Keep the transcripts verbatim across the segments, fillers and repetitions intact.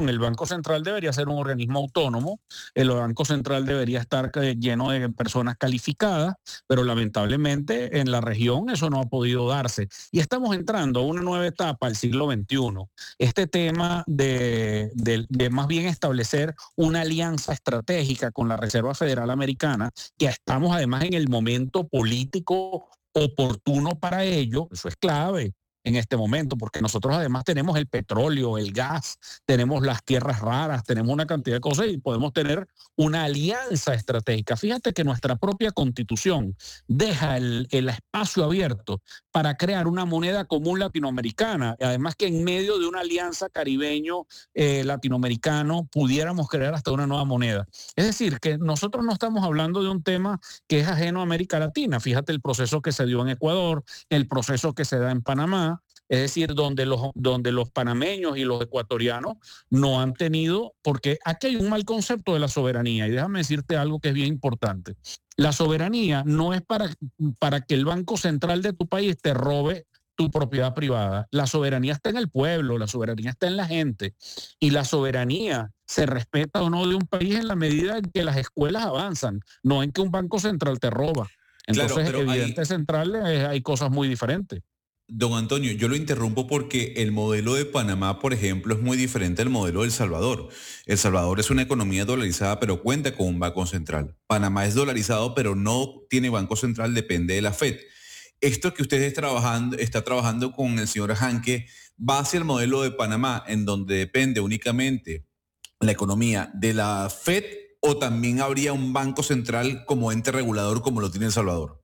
El Banco Central debería ser un organismo autónomo, el Banco Central debería estar eh, lleno de personas calificadas, pero lamentablemente en la región eso no ha podido darse. Y estamos entrando a una nueva etapa del siglo veintiuno. Este tema de, de, de más bien establecer una alianza estratégica con la Reserva Federal Americana, que estamos además en el momento político oportuno para ello, eso es clave en este momento, porque nosotros además tenemos el petróleo, el gas, tenemos las tierras raras, tenemos una cantidad de cosas y podemos tener una alianza estratégica. Fíjate que nuestra propia Constitución deja el, el espacio abierto para crear una moneda común latinoamericana, además que en medio de una alianza caribeño eh, latinoamericano pudiéramos crear hasta una nueva moneda. Es decir, que nosotros no estamos hablando de un tema que es ajeno a América Latina. Fíjate el proceso que se dio en Ecuador, el proceso que se da en Panamá, es decir, donde los, donde los panameños y los ecuatorianos no han tenido, porque aquí hay un mal concepto de la soberanía, y déjame decirte algo que es bien importante. La soberanía no es para, para que el Banco Central de tu país te robe tu propiedad privada. La soberanía está en el pueblo, la soberanía está en la gente, y la soberanía se respeta o no de un país en la medida en que las escuelas avanzan, no en que un Banco Central te roba. Entonces, Claro, pero evidente ahí, central, eh, hay cosas muy diferentes. don Antonio, yo lo interrumpo porque el modelo de Panamá, por ejemplo, es muy diferente al modelo de El Salvador. El Salvador es una economía dolarizada, pero cuenta con un banco central. Panamá es dolarizado, pero no tiene banco central, depende de la Fed. Esto que usted está trabajando, está trabajando con el señor Hanke va hacia el modelo de Panamá, en donde depende únicamente la economía de la Fed, o también habría un banco central como ente regulador como lo tiene El Salvador.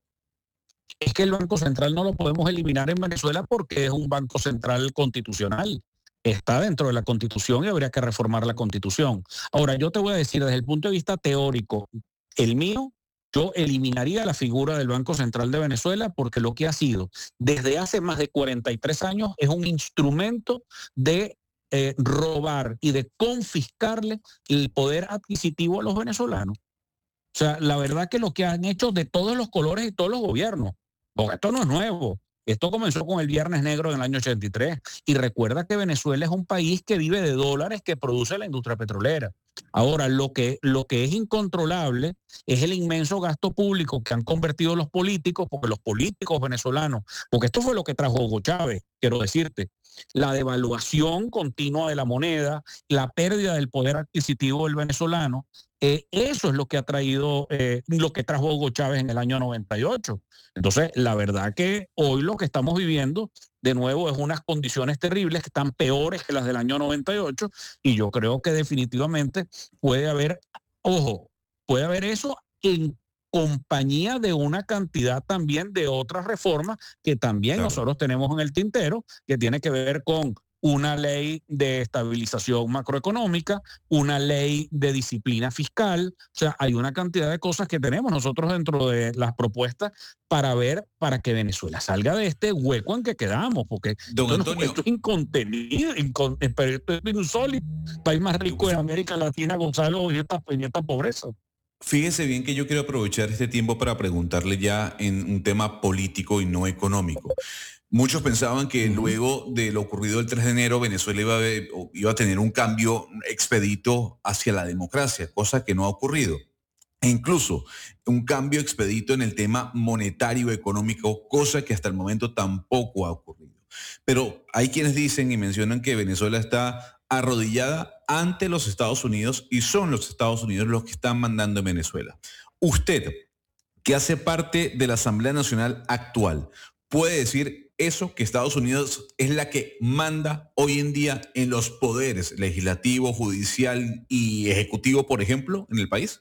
Es que el Banco Central no lo podemos eliminar en Venezuela porque es un Banco Central constitucional. Está dentro de la Constitución y habría que reformar la Constitución. Ahora, yo te voy a decir desde el punto de vista teórico, el mío, yo eliminaría la figura del Banco Central de Venezuela porque lo que ha sido desde hace más de cuarenta y tres años es un instrumento de eh, robar y de confiscarle el poder adquisitivo a los venezolanos. O sea, la verdad que lo que han hecho de todos los colores y todos los gobiernos, porque esto no es nuevo. Esto comenzó con el Viernes Negro en el año ochenta y tres. Y recuerda que Venezuela es un país que vive de dólares que produce la industria petrolera. Ahora, lo que, lo que es incontrolable es el inmenso gasto público que han convertido los políticos, porque los políticos venezolanos, porque esto fue lo que trajo Hugo Chávez, quiero decirte, la devaluación continua de la moneda, la pérdida del poder adquisitivo del venezolano. Eh, eso es lo que ha traído, eh, lo que trajo Hugo Chávez en el año noventa y ocho. Entonces, la verdad que hoy lo que estamos viviendo, de nuevo, es unas condiciones terribles que están peores que las del año noventa y ocho, y yo creo que definitivamente puede haber, ojo, puede haber eso en compañía de una cantidad también de otras reformas que también Claro. nosotros tenemos en el tintero, que tiene que ver con una ley de estabilización macroeconómica, una ley de disciplina fiscal. O sea, hay una cantidad de cosas que tenemos nosotros dentro de las propuestas para ver, para que Venezuela salga de este hueco en que quedamos, porque Don esto, no, Antonio, esto es incontenido, incon, pero esto es insólito. El país más rico de América Latina, Gonzalo, y esta, y esta pobreza. fíjese bien que yo quiero aprovechar este tiempo para preguntarle ya en un tema político y no económico. Muchos pensaban que Uh-huh. luego de lo ocurrido el tres de enero, Venezuela iba a, ver, iba a tener un cambio expedito hacia la democracia, cosa que no ha ocurrido. E incluso un cambio expedito en el tema monetario económico, cosa que hasta el momento tampoco ha ocurrido. Pero hay quienes dicen y mencionan que Venezuela está arrodillada ante los Estados Unidos y son los Estados Unidos los que están mandando en Venezuela. Usted, que hace parte de la Asamblea Nacional actual, puede decir eso, que Estados Unidos es la que manda hoy en día en los poderes legislativo, judicial y ejecutivo, por ejemplo, en el país.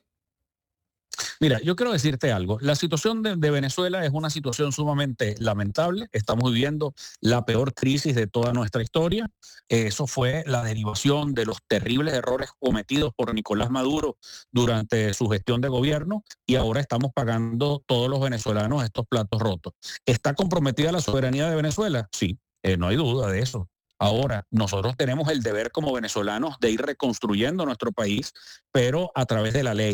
Mira, yo quiero decirte algo. La situación de, de Venezuela es una situación sumamente lamentable. Estamos viviendo la peor crisis de toda nuestra historia. Eso fue la derivación de los terribles errores cometidos por Nicolás Maduro durante su gestión de gobierno, y ahora estamos pagando todos los venezolanos estos platos rotos. ¿Está comprometida la soberanía de Venezuela? Sí, eh, no hay duda de eso. Ahora, nosotros tenemos el deber como venezolanos de ir reconstruyendo nuestro país, pero a través de la ley.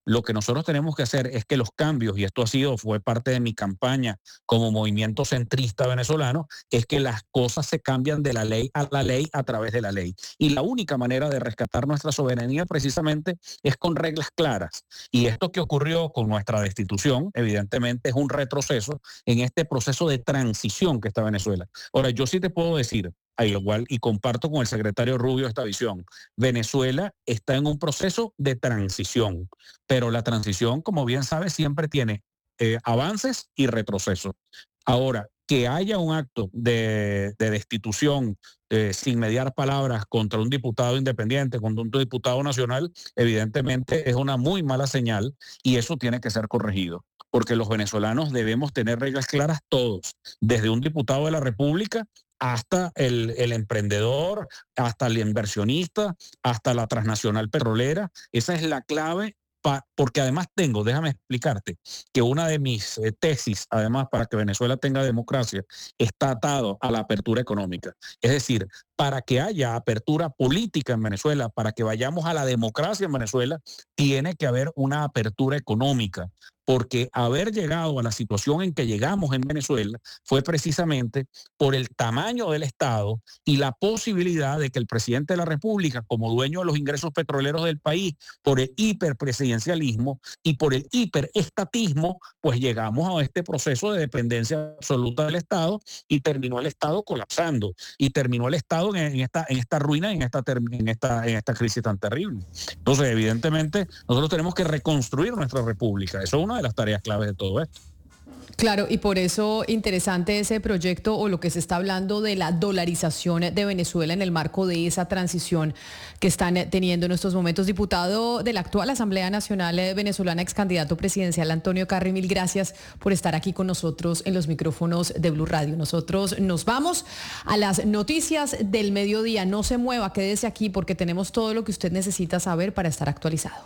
Lo que nosotros tenemos que hacer es que los cambios, y esto ha sido, fue parte de mi campaña como movimiento centrista venezolano, es que las cosas se cambian de la ley a la ley a través de la ley. Y la única manera de rescatar nuestra soberanía precisamente es con reglas claras. Y esto que ocurrió con nuestra destitución, evidentemente es un retroceso en este proceso de transición que está Venezuela. Ahora, yo sí te puedo decir, al igual, y comparto con el secretario Rubio esta visión, Venezuela está en un proceso de transición, pero la transición, como bien sabes, siempre tiene eh, avances y retrocesos. Ahora, que haya un acto de, de destitución eh, sin mediar palabras contra un diputado independiente, contra un diputado nacional, evidentemente es una muy mala señal y eso tiene que ser corregido, porque los venezolanos debemos tener reglas claras todos, desde un diputado de la República hasta el, el emprendedor, hasta el inversionista, hasta la transnacional petrolera. Esa es la clave. Pa, porque además tengo, déjame explicarte, que una de mis eh, tesis, además, para que Venezuela tenga democracia, está atado a la apertura económica. Es decir, para que haya apertura política en Venezuela, para que vayamos a la democracia en Venezuela, tiene que haber una apertura económica. Porque haber llegado a la situación en que llegamos en Venezuela fue precisamente por el tamaño del Estado y la posibilidad de que el presidente de la República, como dueño de los ingresos petroleros del país, por el hiperpresidencialismo y por el hiperestatismo, pues llegamos a este proceso de dependencia absoluta del Estado y terminó el Estado colapsando y terminó el Estado en, en, esta, en esta ruina, en esta, en, esta, en esta crisis tan terrible. Entonces, evidentemente, nosotros tenemos que reconstruir nuestra república. Eso es una de las tareas claves de todo esto. Claro, y por eso interesante ese proyecto o lo que se está hablando de la dolarización de Venezuela en el marco de esa transición que están teniendo en estos momentos. Diputado de la actual Asamblea Nacional Venezolana, ex candidato presidencial Antonio Carri, mil gracias por estar aquí con nosotros en los micrófonos de Blue Radio. Nosotros nos vamos a las noticias del mediodía. No se mueva, quédese aquí porque tenemos todo lo que usted necesita saber para estar actualizado.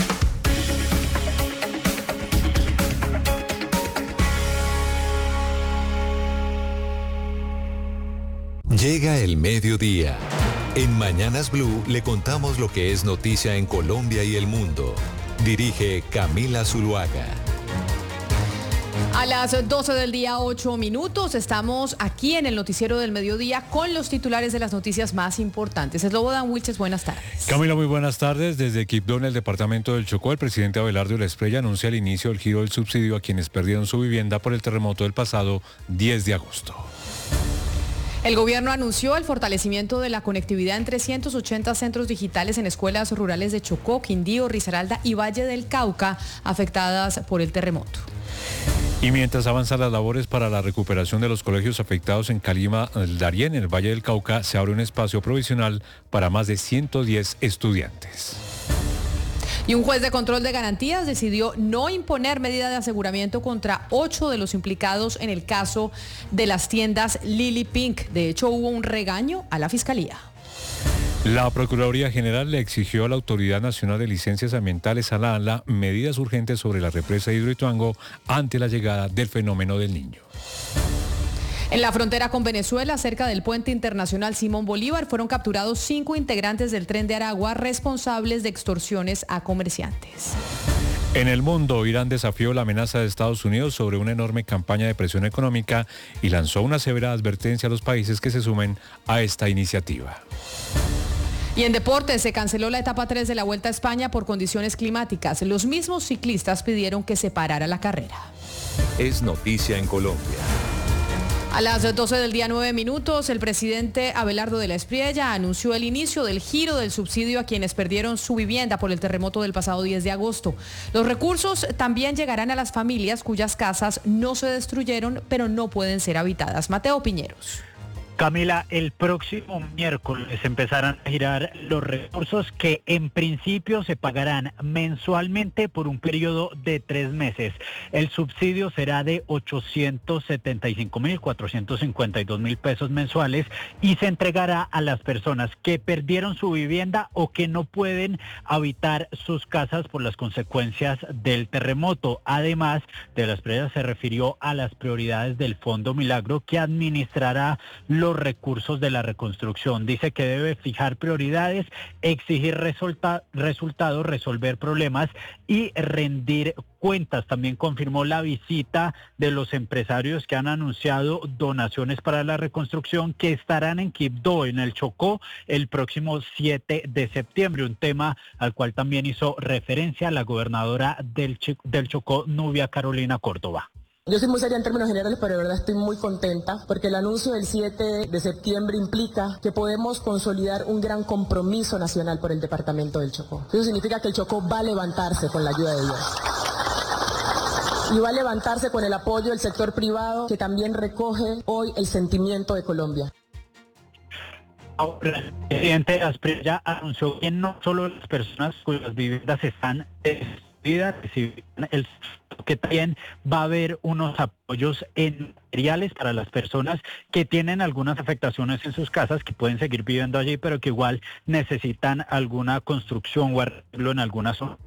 Llega el mediodía. En Mañanas Blue le contamos lo que es noticia en Colombia y el mundo. Dirige Camila Zuluaga. A las doce del día, ocho minutos, estamos aquí en el noticiero del mediodía con los titulares de las noticias más importantes. Slobodan Wilches, buenas tardes. Camila, muy buenas tardes. Desde Quibdó, en el departamento del Chocó, el presidente Abelardo Esprella anuncia el inicio del giro del subsidio a quienes perdieron su vivienda por el terremoto del pasado diez de agosto. El gobierno anunció el fortalecimiento de la conectividad en trescientos ochenta centros digitales en escuelas rurales de Chocó, Quindío, Risaralda y Valle del Cauca, afectadas por el terremoto. Y mientras avanzan las labores para la recuperación de los colegios afectados en Calima, el Darién, en el Valle del Cauca, se abre un espacio provisional para más de ciento diez estudiantes. Y un juez de control de garantías decidió no imponer medida de aseguramiento contra ocho de los implicados en el caso de las tiendas Lily Pink. De hecho, hubo un regaño a la Fiscalía. La Procuraduría General le exigió a la Autoridad Nacional de Licencias Ambientales, a la ANLA, medidas urgentes sobre la represa de Hidroituango ante la llegada del fenómeno del Niño. En la frontera con Venezuela, cerca del puente internacional Simón Bolívar, fueron capturados cinco integrantes del Tren de Aragua responsables de extorsiones a comerciantes. En el mundo, Irán desafió la amenaza de Estados Unidos sobre una enorme campaña de presión económica y lanzó una severa advertencia a los países que se sumen a esta iniciativa. Y en deportes, se canceló la etapa tres de la Vuelta a España por condiciones climáticas. Los mismos ciclistas pidieron que se parara la carrera. Es noticia en Colombia. A las doce del día, nueve minutos, el presidente Abelardo Esprella anunció el inicio del giro del subsidio a quienes perdieron su vivienda por el terremoto del pasado diez de agosto. Los recursos también llegarán a las familias cuyas casas no se destruyeron, pero no pueden ser habitadas. Mateo Piñeros. Camila, el próximo miércoles empezarán a girar los recursos que en principio se pagarán mensualmente por un periodo de tres meses. El subsidio será de ochocientos setenta y cinco mil cuatrocientos cincuenta y dos mil pesos mensuales y se entregará a las personas que perdieron su vivienda o que no pueden habitar sus casas por las consecuencias del terremoto. Además, de las presas se refirió a las prioridades del Fondo Milagro, que administrará los los recursos de la reconstrucción. Dice que debe fijar prioridades, exigir resulta- resultados, resolver problemas y rendir cuentas. También confirmó la visita de los empresarios que han anunciado donaciones para la reconstrucción, que estarán en Quibdó, en el Chocó, el próximo siete de septiembre, un tema al cual también hizo referencia la gobernadora del, Ch- del Chocó, Nubia Carolina Córdoba. Yo soy muy seria en términos generales, pero de verdad estoy muy contenta porque el anuncio del siete de septiembre implica que podemos consolidar un gran compromiso nacional por el departamento del Chocó. Eso significa que el Chocó va a levantarse con la ayuda de Dios. Y va a levantarse con el apoyo del sector privado, que también recoge hoy el sentimiento de Colombia. Ahora, el presidente Asprilla anunció que no solo las personas cuyas viviendas están destruidas recibirán el que también va a haber unos apoyos en materiales para las personas que tienen algunas afectaciones en sus casas, que pueden seguir viviendo allí, pero que igual necesitan alguna construcción o arreglo en alguna zona.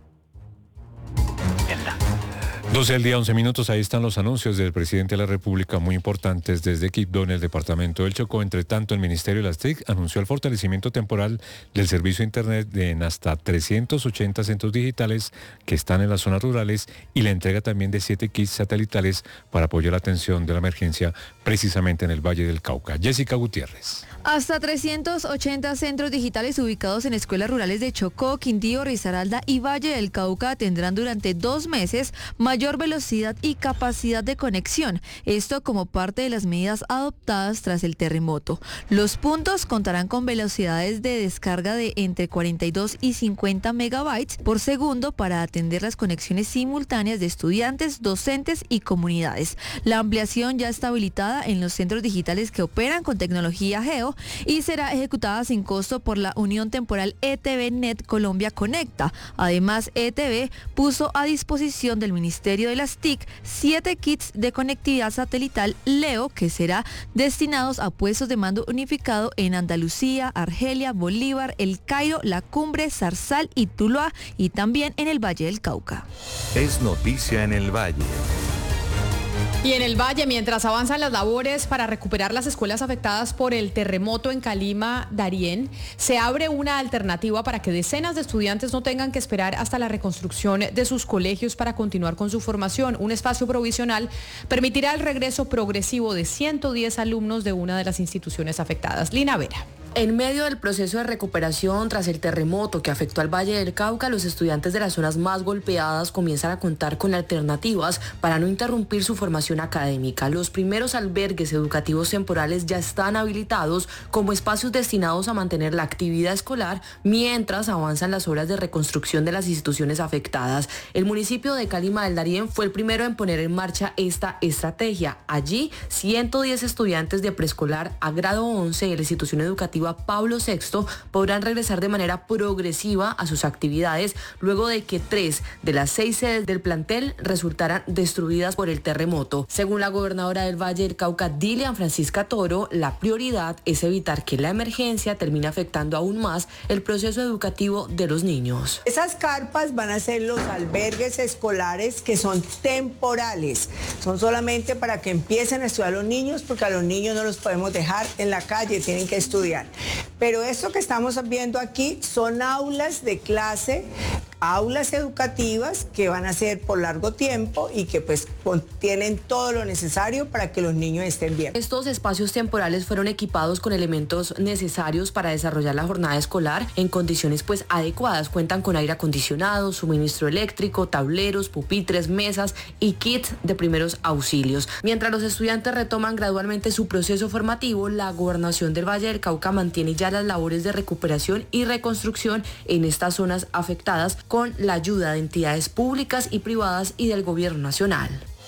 doce del día, once minutos, ahí están los anuncios del presidente de la República muy importantes desde Quibdó, en el departamento del Chocó. Entre tanto, el Ministerio de las T I C anunció el fortalecimiento temporal del servicio de Internet de en hasta trescientos ochenta centros digitales que están en las zonas rurales y la entrega también de siete kits satelitales para apoyar la atención de la emergencia precisamente en el Valle del Cauca. Jessica Gutiérrez. Hasta trescientos ochenta centros digitales ubicados en escuelas rurales de Chocó, Quindío, Risaralda y Valle del Cauca tendrán durante dos meses mayor velocidad y capacidad de conexión. Esto como parte de las medidas adoptadas tras el terremoto. Los puntos contarán con velocidades de descarga de entre cuarenta y dos y cincuenta megabytes por segundo para atender las conexiones simultáneas de estudiantes, docentes y comunidades. La ampliación ya está habilitada en los centros digitales que operan con tecnología Geo y será ejecutada sin costo por la Unión Temporal E T V Net Colombia Conecta. Además, E T V puso a disposición del Ministerio de las T I C siete kits de conectividad satelital Leo que será destinados a puestos de mando unificado en Andalucía, Argelia, Bolívar, El Cairo, La Cumbre, Zarzal y Tuluá y también en el Valle del Cauca. Es noticia en el Valle. Y en el Valle, mientras avanzan las labores para recuperar las escuelas afectadas por el terremoto en Calima, Darién, se abre una alternativa para que decenas de estudiantes no tengan que esperar hasta la reconstrucción de sus colegios para continuar con su formación. Un espacio provisional permitirá el regreso progresivo de ciento diez alumnos de una de las instituciones afectadas. Lina Vera. En medio del proceso de recuperación tras el terremoto que afectó al Valle del Cauca, los estudiantes de las zonas más golpeadas comienzan a contar con alternativas para no interrumpir su formación académica. Los primeros albergues educativos temporales ya están habilitados como espacios destinados a mantener la actividad escolar mientras avanzan las obras de reconstrucción de las instituciones afectadas. El municipio de Calima del Darién fue el primero en poner en marcha esta estrategia. Allí, ciento diez estudiantes de preescolar a grado once de la institución educativa Pablo sexto podrán regresar de manera progresiva a sus actividades luego de que tres de las seis sedes del plantel resultaran destruidas por el terremoto. Según la gobernadora del Valle del Cauca, Dilian Francisca Toro, la prioridad es evitar que la emergencia termine afectando aún más el proceso educativo de los niños. Esas carpas van a ser los albergues escolares que son temporales, son solamente para que empiecen a estudiar los niños, porque a los niños no los podemos dejar en la calle, tienen que estudiar. Pero esto que estamos viendo aquí son aulas de clase, aulas educativas que van a ser por largo tiempo y que pues contienen todo lo necesario para que los niños estén bien. Estos espacios temporales fueron equipados con elementos necesarios para desarrollar la jornada escolar en condiciones pues adecuadas. Cuentan con aire acondicionado, suministro eléctrico, tableros, pupitres, mesas y kits de primeros auxilios. Mientras los estudiantes retoman gradualmente su proceso formativo, la Gobernación del Valle del Cauca mantiene ya las labores de recuperación y reconstrucción en estas zonas afectadas con la ayuda de entidades públicas y privadas y del gobierno nacional.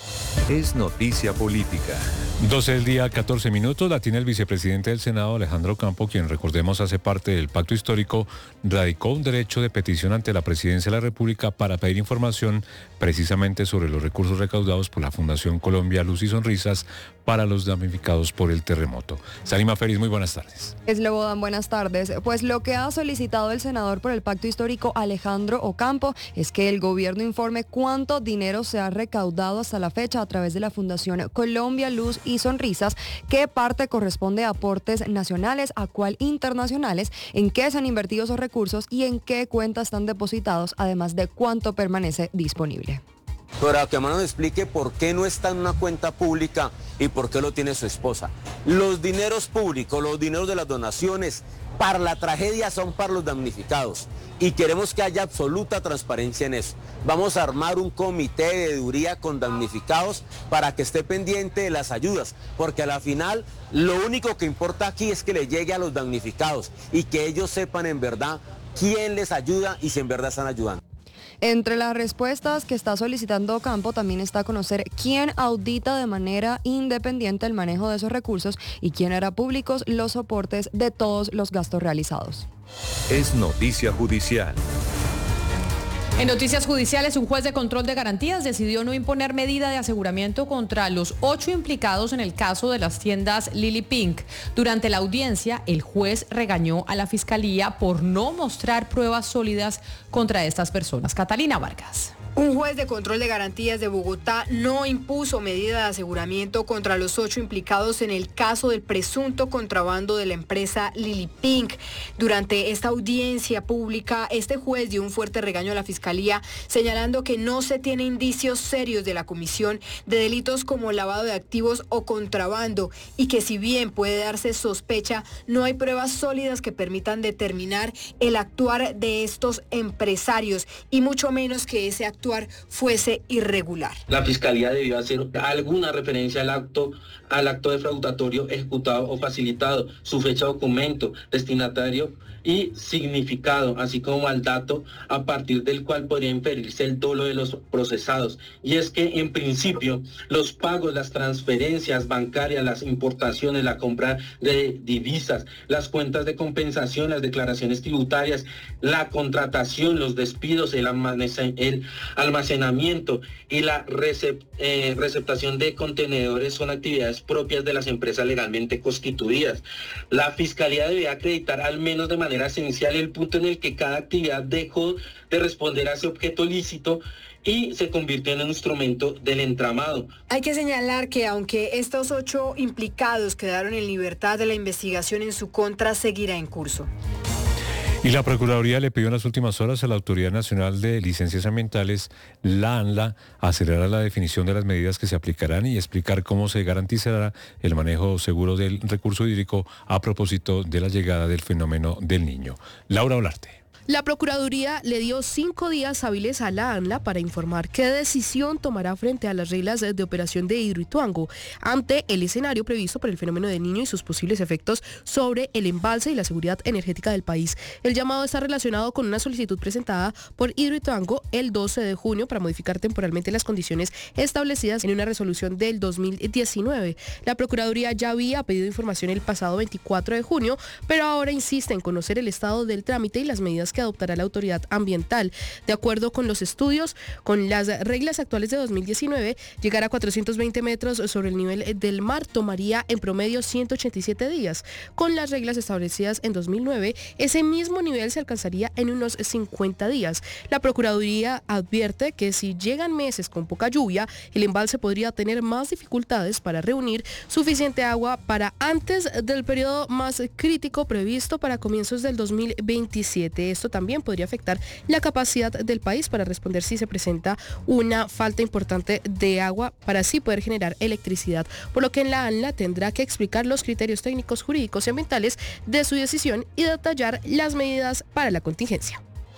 Es noticia política. doce del día, catorce minutos, la tiene el vicepresidente del Senado, Alejandro Campo, quien, recordemos, hace parte del pacto histórico, radicó un derecho de petición ante la Presidencia de la República para pedir información precisamente sobre los recursos recaudados por la Fundación Colombia Luz y Sonrisas para los damnificados por el terremoto. Salima Félix, muy buenas tardes. Eslobodan, buenas tardes. Pues lo que ha solicitado el senador por el pacto histórico, Alejandro Ocampo, es que el gobierno informe cuánto dinero se ha recaudado hasta la fecha a través de la Fundación Colombia Luz y y sonrisas, qué parte corresponde a aportes nacionales, a cuál internacionales, en qué se han invertido esos recursos y en qué cuentas están depositados, además de cuánto permanece disponible. Para que Amaro nos explique por qué no está en una cuenta pública y por qué lo tiene su esposa. Los dineros públicos, los dineros de las donaciones para la tragedia son para los damnificados y queremos que haya absoluta transparencia en eso. Vamos a armar un comité de veeduría con damnificados para que esté pendiente de las ayudas, porque a la final lo único que importa aquí es que le llegue a los damnificados y que ellos sepan en verdad quién les ayuda y si en verdad están ayudando. Entre las respuestas que está solicitando Ocampo también está conocer quién audita de manera independiente el manejo de esos recursos y quién hará públicos los soportes de todos los gastos realizados. Es noticia judicial. En noticias judiciales, un juez de control de garantías decidió no imponer medida de aseguramiento contra los ocho implicados en el caso de las tiendas Lily Pink. Durante la audiencia, el juez regañó a la fiscalía por no mostrar pruebas sólidas contra estas personas. Catalina Vargas. Un juez de control de garantías de Bogotá no impuso medida de aseguramiento contra los ocho implicados en el caso del presunto contrabando de la empresa Lily Pink. Durante esta audiencia pública, este juez dio un fuerte regaño a la fiscalía, señalando que no se tiene indicios serios de la comisión de delitos como lavado de activos o contrabando y que si bien puede darse sospecha, no hay pruebas sólidas que permitan determinar el actuar de estos empresarios y mucho menos que ese actuar fuese irregular. La Fiscalía debió hacer alguna referencia al acto, al acto defraudatorio ejecutado o facilitado, su fecha de documento, destinatario y significado, así como al dato a partir del cual podría inferirse el dolo de los procesados. Y es que en principio los pagos, las transferencias bancarias, las importaciones, la compra de divisas, las cuentas de compensación, las declaraciones tributarias, la contratación, los despidos, el, el almacenamiento y la recep, eh, receptación de contenedores son actividades propias de las empresas legalmente constituidas. La Fiscalía debe acreditar al menos de manera esencial el punto en el que cada actividad dejó de responder a ese objeto lícito y se convirtió en un instrumento del entramado. Hay que señalar que aunque estos ocho implicados quedaron en libertad, la investigación en su contra seguirá en curso. Y la Procuraduría le pidió en las últimas horas a la Autoridad Nacional de Licencias Ambientales, la ANLA, acelerar la definición de las medidas que se aplicarán y explicar cómo se garantizará el manejo seguro del recurso hídrico a propósito de la llegada del fenómeno del Niño. Laura Olarte. La Procuraduría le dio cinco días hábiles a la ANLA para informar qué decisión tomará frente a las reglas de operación de Hidroituango ante el escenario previsto por el fenómeno del Niño y sus posibles efectos sobre el embalse y la seguridad energética del país. El llamado está relacionado con una solicitud presentada por Hidroituango el doce de junio para modificar temporalmente las condiciones establecidas en una resolución del dos mil diecinueve. La Procuraduría ya había pedido información el pasado veinticuatro de junio, pero ahora insiste en conocer el estado del trámite y las medidas que adoptará la autoridad ambiental. De acuerdo con los estudios, con las reglas actuales de dos mil diecinueve, llegar a cuatrocientos veinte metros sobre el nivel del mar tomaría en promedio ciento ochenta y siete días. Con las reglas establecidas en dos mil nueve, ese mismo nivel se alcanzaría en unos cincuenta días. La Procuraduría advierte que si llegan meses con poca lluvia, el embalse podría tener más dificultades para reunir suficiente agua para antes del periodo más crítico previsto para comienzos del dos mil veintisiete. Esto también podría afectar la capacidad del país para responder si se presenta una falta importante de agua para así poder generar electricidad, por lo que en la ANLA tendrá que explicar los criterios técnicos, jurídicos y ambientales de su decisión y detallar las medidas para la contingencia.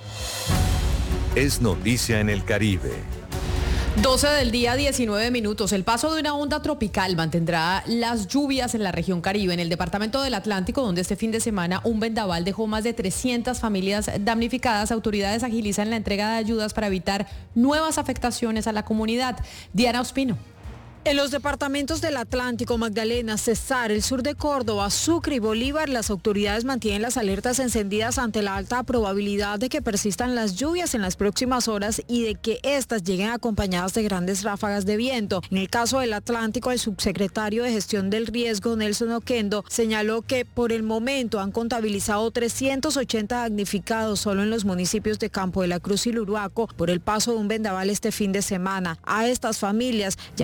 Es noticia en el Caribe. doce del día, diecinueve minutos. El paso de una onda tropical mantendrá las lluvias en la región Caribe. En el departamento del Atlántico, donde este fin de semana un vendaval dejó más de trescientas familias damnificadas, autoridades agilizan la entrega de ayudas para evitar nuevas afectaciones a la comunidad. Diana Ospino. En los departamentos del Atlántico, Magdalena, Cesar, el sur de Córdoba, Sucre y Bolívar, las autoridades mantienen las alertas encendidas ante la alta probabilidad de que persistan las lluvias en las próximas horas y de que éstas lleguen acompañadas de grandes ráfagas de viento. En el caso del Atlántico, el subsecretario de Gestión del Riesgo, Nelson Oquendo, señaló que por el momento han contabilizado trescientos ochenta damnificados solo en los municipios de Campo de la Cruz y Luruaco por el paso de un vendaval este fin de semana. A estas familias ya empezaron a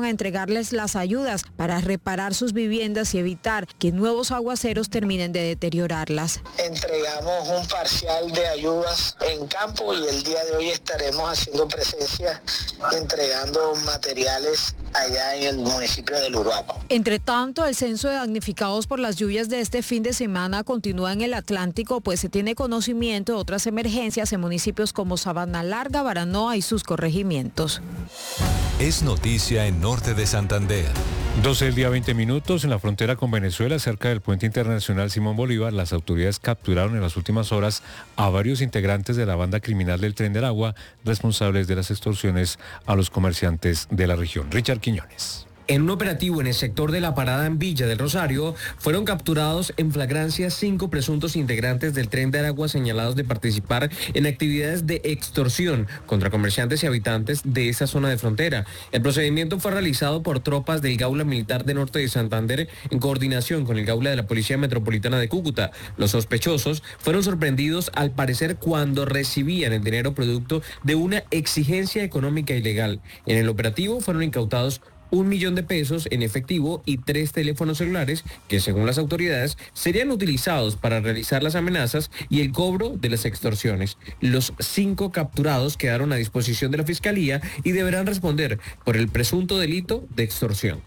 a entregarles las ayudas para reparar sus viviendas y evitar que nuevos aguaceros terminen de deteriorarlas. Entregamos un parcial de ayudas en campo y el día de hoy estaremos haciendo presencia entregando materiales allá en el municipio del Uruaco. Entre tanto, el censo de damnificados por las lluvias de este fin de semana continúa en el Atlántico, pues se tiene conocimiento de otras emergencias en municipios como Sabana Larga, Baranoa y sus corregimientos. Es noticia en Norte de Santander. doce del día, veinte minutos. En la frontera con Venezuela, cerca del puente internacional Simón Bolívar, las autoridades capturaron en las últimas horas a varios integrantes de la banda criminal del Tren del Agua, responsables de las extorsiones a los comerciantes de la región. Richard Quiñones. En un operativo en el sector de la parada en Villa del Rosario, fueron capturados en flagrancia cinco presuntos integrantes del Tren de Aragua señalados de participar en actividades de extorsión contra comerciantes y habitantes de esa zona de frontera. El procedimiento fue realizado por tropas del Gaula Militar de Norte de Santander en coordinación con el Gaula de la Policía Metropolitana de Cúcuta. Los sospechosos fueron sorprendidos al parecer cuando recibían el dinero producto de una exigencia económica ilegal. En el operativo fueron incautados un millón de pesos en efectivo y tres teléfonos celulares que, según las autoridades, serían utilizados para realizar las amenazas y el cobro de las extorsiones. Los cinco capturados quedaron a disposición de la Fiscalía y deberán responder por el presunto delito de extorsión.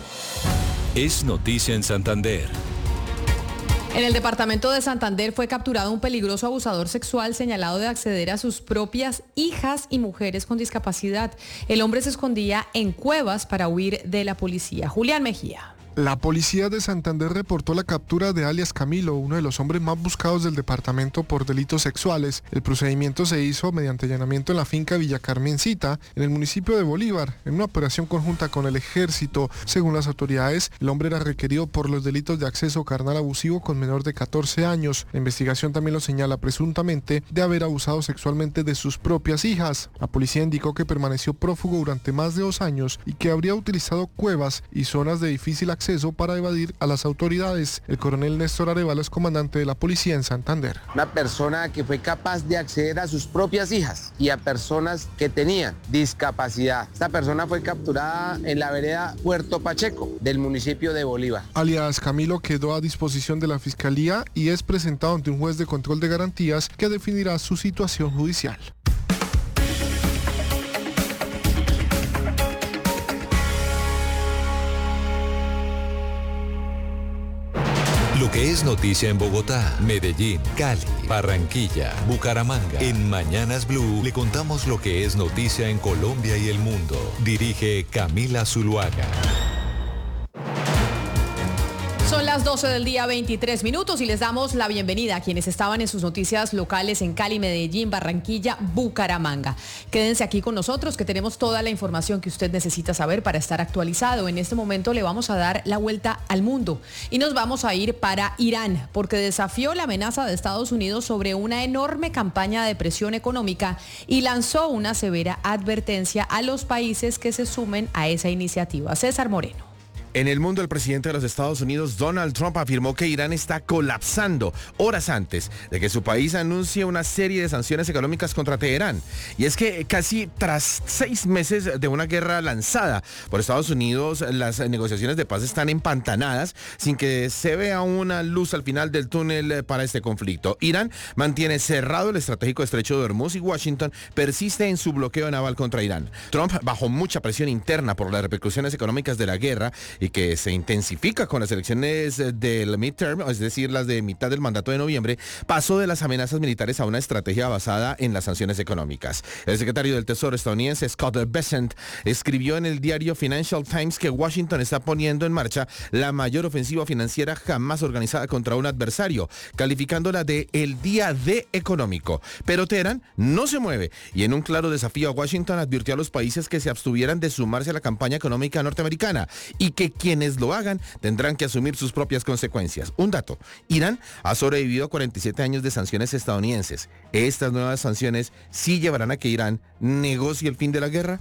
Es noticia en Santander. En el departamento de Santander fue capturado un peligroso abusador sexual señalado de acceder a sus propias hijas y mujeres con discapacidad. El hombre se escondía en cuevas para huir de la policía. Julián Mejía. La policía de Santander reportó la captura de alias Camilo, uno de los hombres más buscados del departamento por delitos sexuales. El procedimiento se hizo mediante allanamiento en la finca Villa Carmencita, en el municipio de Bolívar, en una operación conjunta con el ejército. Según las autoridades, el hombre era requerido por los delitos de acceso carnal abusivo con menor de catorce años. La investigación también lo señala presuntamente de haber abusado sexualmente de sus propias hijas. La policía indicó que permaneció prófugo durante más de dos años y que habría utilizado cuevas y zonas de difícil acceso para evadir a las autoridades. El coronel Néstor Arevalo es comandante de la policía en Santander. Una persona que fue capaz de acceder a sus propias hijas y a personas que tenían discapacidad. Esta persona fue capturada en la vereda Puerto Pacheco del municipio de Bolívar. Alias Camilo quedó a disposición de la Fiscalía y es presentado ante un juez de control de garantías que definirá su situación judicial. Lo que es noticia en Bogotá, Medellín, Cali, Barranquilla, Bucaramanga. En Mañanas Blue le contamos lo que es noticia en Colombia y el mundo. Dirige Camila Zuluaga. Son las doce del día, veintitrés minutos, y les damos la bienvenida a quienes estaban en sus noticias locales en Cali, Medellín, Barranquilla, Bucaramanga. Quédense aquí con nosotros que tenemos toda la información que usted necesita saber para estar actualizado. En este momento le vamos a dar la vuelta al mundo y nos vamos a ir para Irán, porque desafió la amenaza de Estados Unidos sobre una enorme campaña de presión económica y lanzó una severa advertencia a los países que se sumen a esa iniciativa. César Moreno. En el mundo, el presidente de los Estados Unidos, Donald Trump, afirmó que Irán está colapsando horas antes de que su país anuncie una serie de sanciones económicas contra Teherán. Y es que casi tras seis meses de una guerra lanzada por Estados Unidos, las negociaciones de paz están empantanadas sin que se vea una luz al final del túnel para este conflicto. Irán mantiene cerrado el estratégico estrecho de Hormuz y Washington persiste en su bloqueo naval contra Irán. Trump, bajo mucha presión interna por las repercusiones económicas de la guerra, y que se intensifica con las elecciones del midterm, es decir, las de mitad del mandato de noviembre, pasó de las amenazas militares a una estrategia basada en las sanciones económicas. El secretario del Tesoro estadounidense, Scott Bessent, escribió en el diario Financial Times que Washington está poniendo en marcha la mayor ofensiva financiera jamás organizada contra un adversario, calificándola de el día D económico. Pero Teherán no se mueve y en un claro desafío a Washington advirtió a los países que se abstuvieran de sumarse a la campaña económica norteamericana y que quienes lo hagan tendrán que asumir sus propias consecuencias. Un dato: Irán ha sobrevivido a cuarenta y siete años de sanciones estadounidenses. ¿Estas nuevas sanciones sí llevarán a que Irán negocie el fin de la guerra?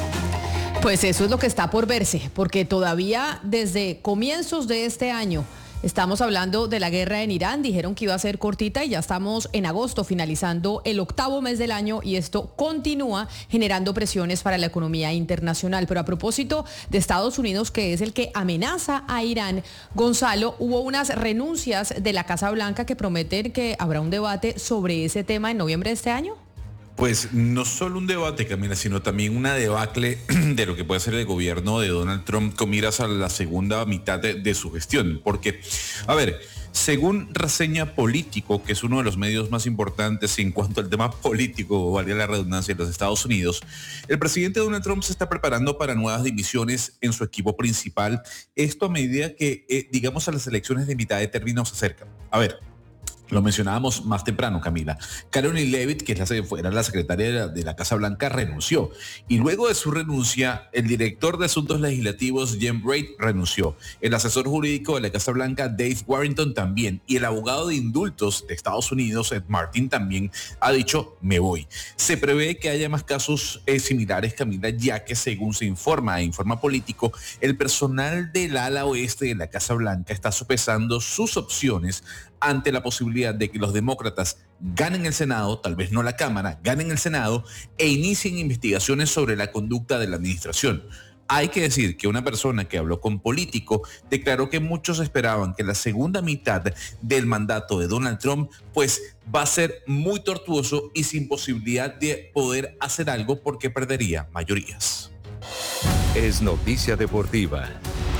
Pues eso es lo que está por verse, porque todavía desde comienzos de este año Estamos hablando de la guerra en Irán, dijeron que iba a ser cortita y ya estamos en agosto, finalizando el octavo mes del año y esto continúa generando presiones para la economía internacional. Pero a propósito de Estados Unidos, que es el que amenaza a Irán, Gonzalo, hubo unas renuncias de la Casa Blanca que prometen que habrá un debate sobre ese tema en noviembre de este año. Pues no solo un debate, Camila, sino también una debacle de lo que puede ser el gobierno de Donald Trump con miras a la segunda mitad de, de su gestión. Porque, a ver, según Reseña Político, que es uno de los medios más importantes en cuanto al tema político, valga la redundancia, en los Estados Unidos, el presidente Donald Trump se está preparando para nuevas divisiones en su equipo principal. Esto a medida que, eh, digamos, a las elecciones de mitad de término se acercan. A ver, lo mencionábamos más temprano, Camila. Caroline Leavitt, que es la, era la secretaria de la, de la Casa Blanca, renunció. Y luego de su renuncia, el director de Asuntos Legislativos, Jim Braid, renunció. El asesor jurídico de la Casa Blanca, Dave Warrington, también. Y el abogado de indultos de Estados Unidos, Ed Martin, también ha dicho, me voy. Se prevé que haya más casos eh, similares, Camila, ya que según se informa e informa Político, el personal del ala oeste de la Casa Blanca está sopesando sus opciones ante la posibilidad de que los demócratas ganen el Senado, tal vez no la Cámara, ganen el Senado e inicien investigaciones sobre la conducta de la administración. Hay que decir que una persona que habló con Político declaró que muchos esperaban que la segunda mitad del mandato de Donald Trump pues va a ser muy tortuoso y sin posibilidad de poder hacer algo porque perdería mayorías. Es noticia deportiva.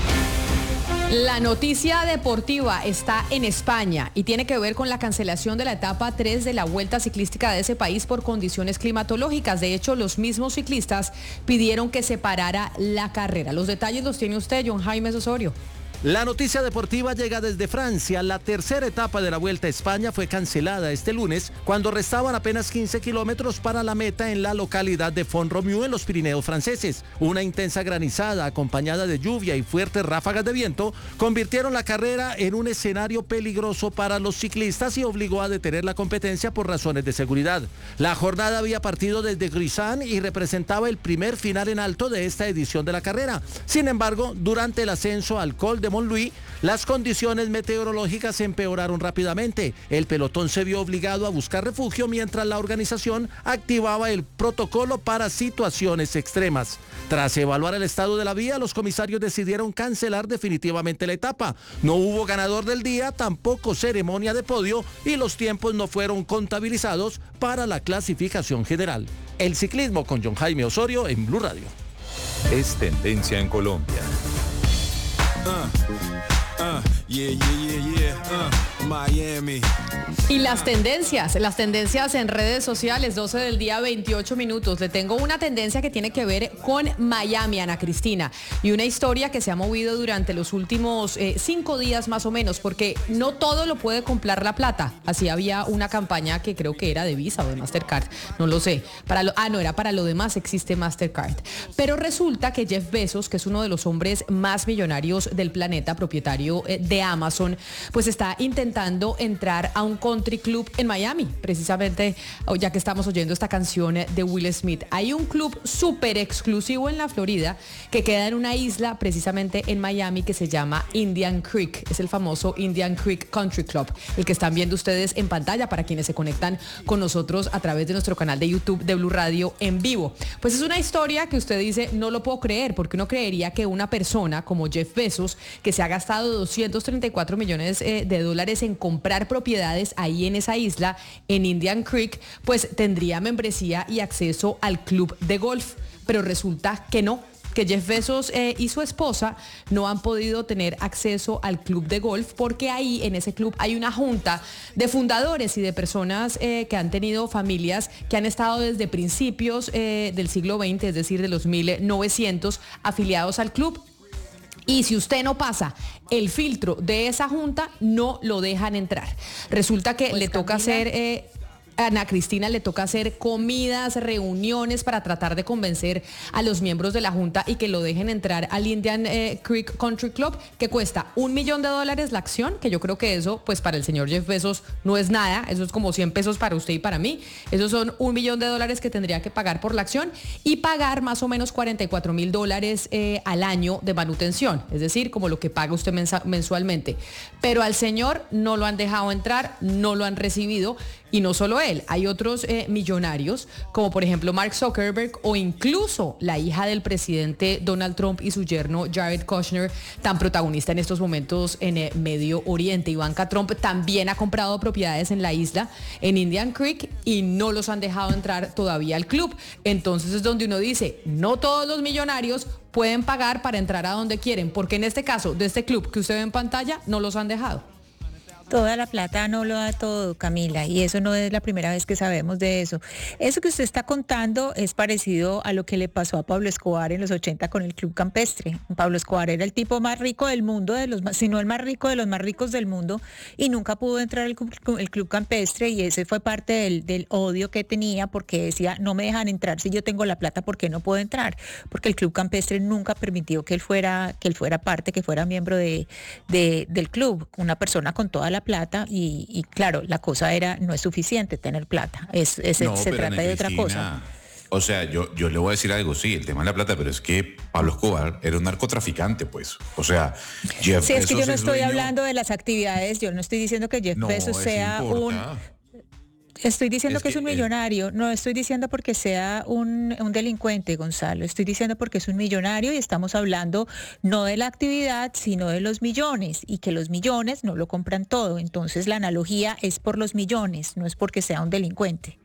La noticia deportiva está en España y tiene que ver con la cancelación de la etapa tres de la Vuelta Ciclística de ese país por condiciones climatológicas. De hecho, los mismos ciclistas pidieron que se parara la carrera. Los detalles los tiene usted, John Jaime Osorio. La noticia deportiva llega desde Francia. La tercera etapa de la Vuelta a España fue cancelada este lunes cuando restaban apenas quince kilómetros para la meta en la localidad de Font-Romeu en los Pirineos franceses. Una intensa granizada acompañada de lluvia y fuertes ráfagas de viento convirtieron la carrera en un escenario peligroso para los ciclistas y obligó a detener la competencia por razones de seguridad. La jornada había partido desde Grisán y representaba el primer final en alto de esta edición de la carrera. Sin embargo, durante el ascenso al Col de Montlouis, las condiciones meteorológicas empeoraron rápidamente. El pelotón se vio obligado a buscar refugio mientras la organización activaba el protocolo para situaciones extremas. Tras evaluar el estado de la vía, los comisarios decidieron cancelar definitivamente la etapa. No hubo ganador del día, tampoco ceremonia de podio y los tiempos no fueron contabilizados para la clasificación general. El ciclismo con John Jaime Osorio en Blue Radio. Es tendencia en Colombia. Uh, uh, yeah, yeah, yeah, yeah. Uh, Miami. Y las tendencias, las tendencias en redes sociales, doce del día, veintiocho minutos. Le tengo una tendencia que tiene que ver con Miami, Ana Cristina, y una historia que se ha movido durante los últimos eh, cinco días más o menos, porque no todo lo puede comprar la plata. Así había una campaña que creo que era de Visa o de Mastercard, no lo sé. Para lo, ah, no, era para lo demás existe Mastercard. Pero resulta que Jeff Bezos, que es uno de los hombres más millonarios del planeta, propietario eh, de Amazon, pues está intentando entrar a un country club en Miami, precisamente ya que estamos oyendo esta canción de Will Smith. Hay un club súper exclusivo en la Florida que queda en una isla precisamente en Miami que se llama Indian Creek. Es el famoso Indian Creek Country Club, el que están viendo ustedes en pantalla para quienes se conectan con nosotros a través de nuestro canal de YouTube de Blue Radio en vivo. Pues es una historia que usted dice, no lo puedo creer, porque uno creería que una persona como Jeff Bezos, que se ha gastado doscientos treinta y cuatro millones eh, de dólares en comprar propiedades ahí en esa isla, en Indian Creek, pues tendría membresía y acceso al club de golf. Pero resulta que no, que Jeff Bezos eh, y su esposa no han podido tener acceso al club de golf porque ahí en ese club hay una junta de fundadores y de personas eh, que han tenido familias que han estado desde principios eh, del siglo veinte, es decir, de los mil novecientos, afiliados al club. Y si usted no pasa el filtro de esa junta, no lo dejan entrar. Resulta que pues le toca Camila, hacer... Eh, Ana Cristina le toca hacer comidas, reuniones para tratar de convencer a los miembros de la Junta y que lo dejen entrar al Indian eh, Creek Country Club, que cuesta un millón de dólares la acción, que yo creo que eso, pues para el señor Jeff Bezos no es nada, eso es como cien pesos para usted y para mí, esos son un millón de dólares que tendría que pagar por la acción y pagar más o menos cuarenta y cuatro mil dólares eh, al año de manutención, es decir, como lo que paga usted mensa- mensualmente. Pero al señor no lo han dejado entrar, no lo han recibido. Y no solo él, hay otros eh, millonarios, como por ejemplo Mark Zuckerberg o incluso la hija del presidente Donald Trump y su yerno Jared Kushner, tan protagonista en estos momentos en eh, Medio Oriente. Ivanka Trump también ha comprado propiedades en la isla, en Indian Creek, y no los han dejado entrar todavía al club. Entonces es donde uno dice, no todos los millonarios pueden pagar para entrar a donde quieren, porque en este caso, de este club que usted ve en pantalla, no los han dejado. Toda la plata no lo da todo, Camila, y eso no es la primera vez que sabemos de eso. Eso que usted está contando es parecido a lo que le pasó a Pablo Escobar en los ochenta con el Club Campestre. Pablo Escobar era el tipo más rico del mundo, de los más, si no el más rico de los más ricos del mundo, y nunca pudo entrar al Club, el Club Campestre, y ese fue parte del, del odio que tenía, porque decía, no me dejan entrar si yo tengo la plata, ¿por qué no puedo entrar? Porque el Club Campestre nunca permitió que él fuera, que él fuera parte, que fuera miembro de, de, del club, una persona con toda la plata y, y claro, la cosa era, no es suficiente tener plata, es, es no, se trata Ana de otra Cristina, cosa. O sea, yo, yo le voy a decir algo, sí, el tema de la plata, pero es que Pablo Escobar era un narcotraficante, pues. O sea, Jeff Sí, es que yo no es estoy dueño... hablando de las actividades, yo no estoy diciendo que Jeff No, Bezos eso sea importa. un... Estoy diciendo Es que, que es un que, eh, millonario, no estoy diciendo porque sea un, un delincuente, Gonzalo, estoy diciendo porque es un millonario y estamos hablando no de la actividad, sino de los millones, y que los millones no lo compran todo, entonces la analogía es por los millones, no es porque sea un delincuente.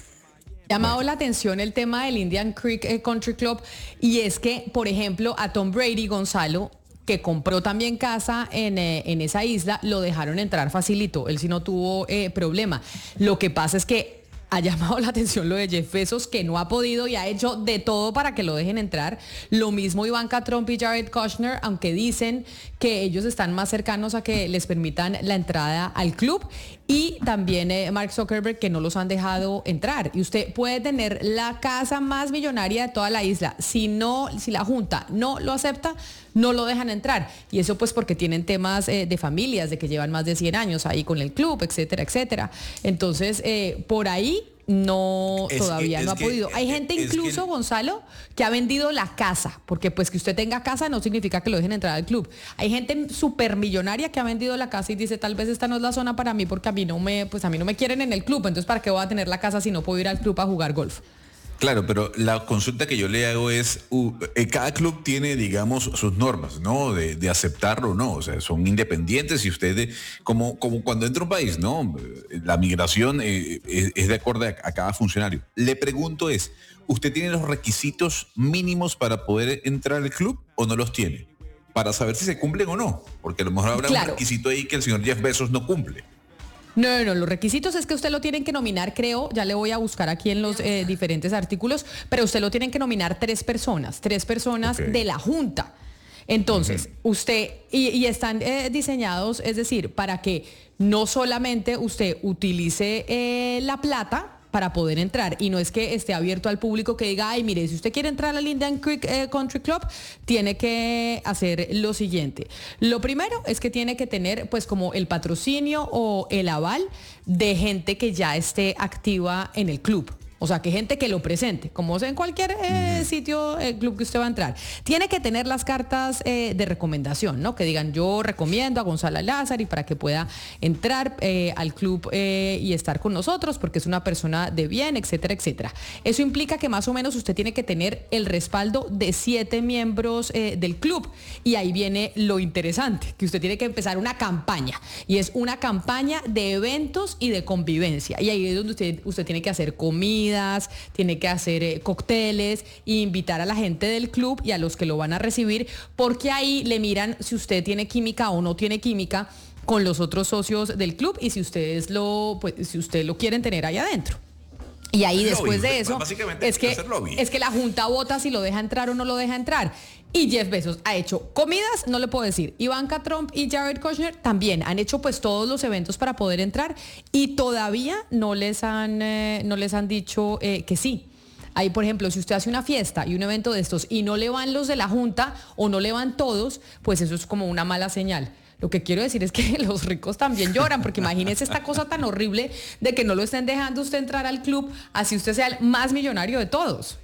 Llamado la atención el tema del Indian Creek eh, Country Club, y es que, por ejemplo, a Tom Brady, Gonzalo, que compró también casa en, eh, en esa isla, lo dejaron entrar facilito, él sí no tuvo eh, problema. Lo que pasa es que ha llamado la atención lo de Jeff Bezos, que no ha podido y ha hecho de todo para que lo dejen entrar. Lo mismo Ivanka Trump y Jared Kushner, aunque dicen que ellos están más cercanos a que les permitan la entrada al club. Y también eh, Mark Zuckerberg, que no los han dejado entrar. Y usted puede tener la casa más millonaria de toda la isla. Si no, si la Junta no lo acepta, no lo dejan entrar. Y eso pues porque tienen temas eh, de familias, de que llevan más de cien años ahí con el club, etcétera, etcétera. Entonces, eh, por ahí no, Es todavía que- no ha es que- podido. Hay gente es que- incluso, Gonzalo, que ha vendido la casa, porque pues que usted tenga casa no significa que lo dejen entrar al club. Hay gente súper millonaria que ha vendido la casa y dice, tal vez esta no es la zona para mí porque a mí no me, pues a mí no me quieren en el club, entonces ¿para qué voy a tener la casa si no puedo ir al club a jugar golf? Claro, pero la consulta que yo le hago es, uh, eh, cada club tiene, digamos, sus normas, ¿no? De, de aceptarlo o no, o sea, son independientes y ustedes, como, como cuando entra un país, ¿no? La migración eh, es, es de acuerdo a, a cada funcionario. Le pregunto es, ¿usted tiene los requisitos mínimos para poder entrar al club o no los tiene? Para saber si se cumplen o no, porque a lo mejor habrá Claro. un requisito ahí que el señor Jeff Bezos no cumple. No, no, no, los requisitos es que usted lo tienen que nominar, creo, ya le voy a buscar aquí en los eh, diferentes artículos, pero usted lo tienen que nominar tres personas, tres personas Ok. de la Junta. Entonces, usted, y, y están eh, diseñados, es decir, para que no solamente usted utilice eh, la plata para poder entrar, y no es que esté abierto al público que diga, ay, mire, si usted quiere entrar al Indian Creek eh, Country Club, tiene que hacer lo siguiente. Lo primero es que tiene que tener pues como el patrocinio o el aval de gente que ya esté activa en el club. O sea, que gente que lo presente, como en cualquier eh, sitio, eh, club que usted va a entrar. Tiene que tener las cartas eh, de recomendación, ¿no? Que digan, yo recomiendo a Gonzalo Lázari para que pueda entrar eh, al club eh, y estar con nosotros, porque es una persona de bien, etcétera, etcétera. Eso implica que más o menos usted tiene que tener el respaldo de siete miembros eh, del club. Y ahí viene lo interesante, que usted tiene que empezar una campaña. Y es una campaña de eventos y de convivencia. Y ahí es donde usted, usted tiene que hacer comida, tiene que hacer eh, cócteles e invitar a la gente del club y a los que lo van a recibir, porque ahí le miran si usted tiene química o no tiene química con los otros socios del club y si ustedes lo, pues, si usted lo quieren tener ahí adentro. Y ahí Lobby, después de eso básicamente es que hacer lobby. es que la Junta vota si lo deja entrar o no lo deja entrar. Y Jeff Bezos ha hecho comidas, no le puedo decir. Ivanka Trump y Jared Kushner también han hecho pues todos los eventos para poder entrar y todavía no les han, eh, no les han dicho eh, que sí. Ahí, por ejemplo, si usted hace una fiesta y un evento de estos y no le van los de la Junta o no le van todos, pues eso es como una mala señal. Lo que quiero decir es que los ricos también lloran, porque imagínese esta cosa tan horrible de que no lo estén dejando usted entrar al club, así usted sea el más millonario de todos.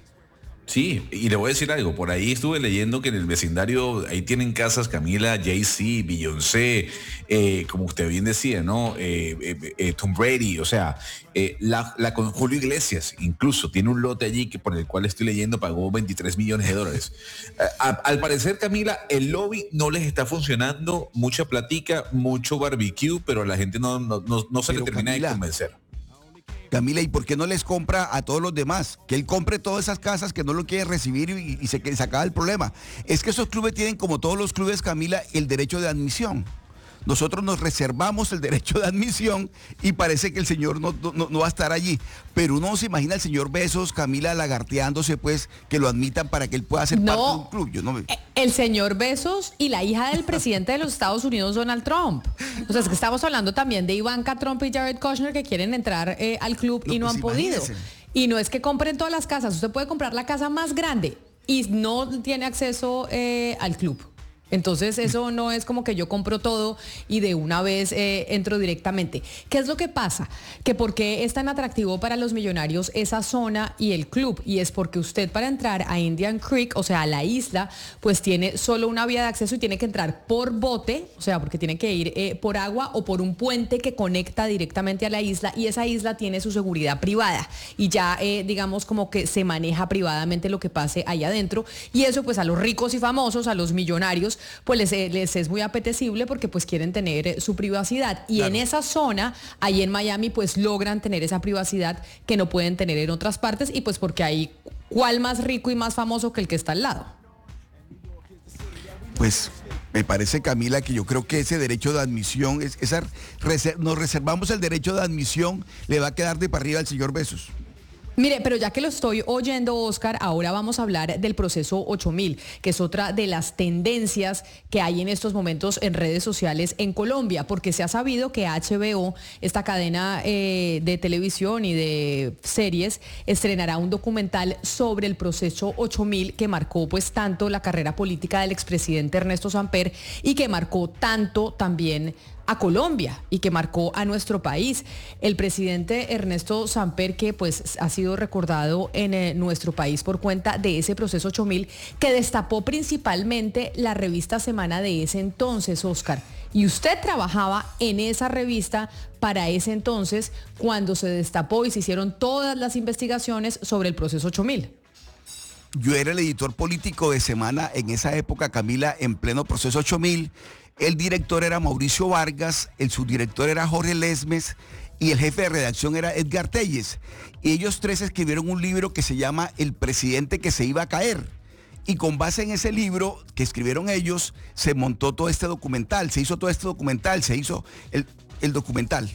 Sí, y le voy a decir algo, por ahí estuve leyendo que en el vecindario, ahí tienen casas Camila, Jay-Z, Beyoncé, eh, como usted bien decía, ¿no? Eh, eh, eh, Tom Brady, o sea, eh, la, la con Julio Iglesias, incluso tiene un lote allí que por el cual estoy leyendo pagó veintitrés millones de dólares. A, al parecer, Camila, el lobby no les está funcionando, mucha platica, mucho barbecue, pero a la gente no, no, no, no se pero le termina Camila, de convencer. Camila, ¿y por qué no les compra a todos los demás? Que él compre todas esas casas que no lo quieren recibir y, y se, se acaba el problema. Es que esos clubes tienen, como todos los clubes, Camila, el derecho de admisión. Nosotros nos reservamos el derecho de admisión y parece que el señor no, no, no va a estar allí. Pero uno se imagina al señor Bezos, Camila, lagarteándose, pues, que lo admitan para que él pueda ser no, parte de un club. Yo no me... El señor Bezos y la hija del presidente de los Estados Unidos, Donald Trump. O sea, es que estamos hablando también de Ivanka Trump y Jared Kushner que quieren entrar eh, al club no, y no pues han podido. Y no es que compren todas las casas. Usted puede comprar la casa más grande y no tiene acceso eh, al club. Entonces eso no es como que yo compro todo y de una vez eh, entro directamente. ¿Qué es lo que pasa? Que por qué es tan atractivo para los millonarios esa zona y el club, y es porque usted para entrar a Indian Creek, o sea a la isla, pues tiene solo una vía de acceso y tiene que entrar por bote, o sea porque tiene que ir eh, por agua o por un puente que conecta directamente a la isla, y esa isla tiene su seguridad privada y ya eh, digamos como que se maneja privadamente lo que pase ahí adentro, y eso pues a los ricos y famosos, a los millonarios, pues les, les es muy apetecible porque pues quieren tener eh, su privacidad, y claro, en esa zona, ahí en Miami, pues logran tener esa privacidad que no pueden tener en otras partes, y pues porque hay cuál más rico y más famoso que el que está al lado. Pues me parece, Camila, que yo creo que ese derecho de admisión, es, esa reser, nos reservamos el derecho de admisión, le va a quedar de para arriba al señor Bezos. Mire, pero ya que lo estoy oyendo, Oscar, ahora vamos a hablar del proceso ocho mil, que es otra de las tendencias que hay en estos momentos en redes sociales en Colombia, porque se ha sabido que H B O, esta cadena eh, de televisión y de series, estrenará un documental sobre el proceso ocho mil que marcó pues tanto la carrera política del expresidente Ernesto Samper y que marcó tanto también a Colombia y que marcó a nuestro país. El presidente Ernesto Samper, que pues ha sido recordado en eh, nuestro país por cuenta de ese proceso ocho mil que destapó principalmente la revista Semana de ese entonces, Oscar. Y usted trabajaba en esa revista para ese entonces cuando se destapó y se hicieron todas las investigaciones sobre el proceso ocho mil. Yo era el editor político de Semana en esa época, Camila, en pleno proceso ocho mil. El director era Mauricio Vargas, el subdirector era Jorge Lesmes y el jefe de redacción era Edgar Telles. Y ellos tres escribieron un libro que se llama El presidente que se iba a caer. Y con base en ese libro que escribieron ellos, se montó todo este documental, se hizo todo este documental, se hizo el, el documental.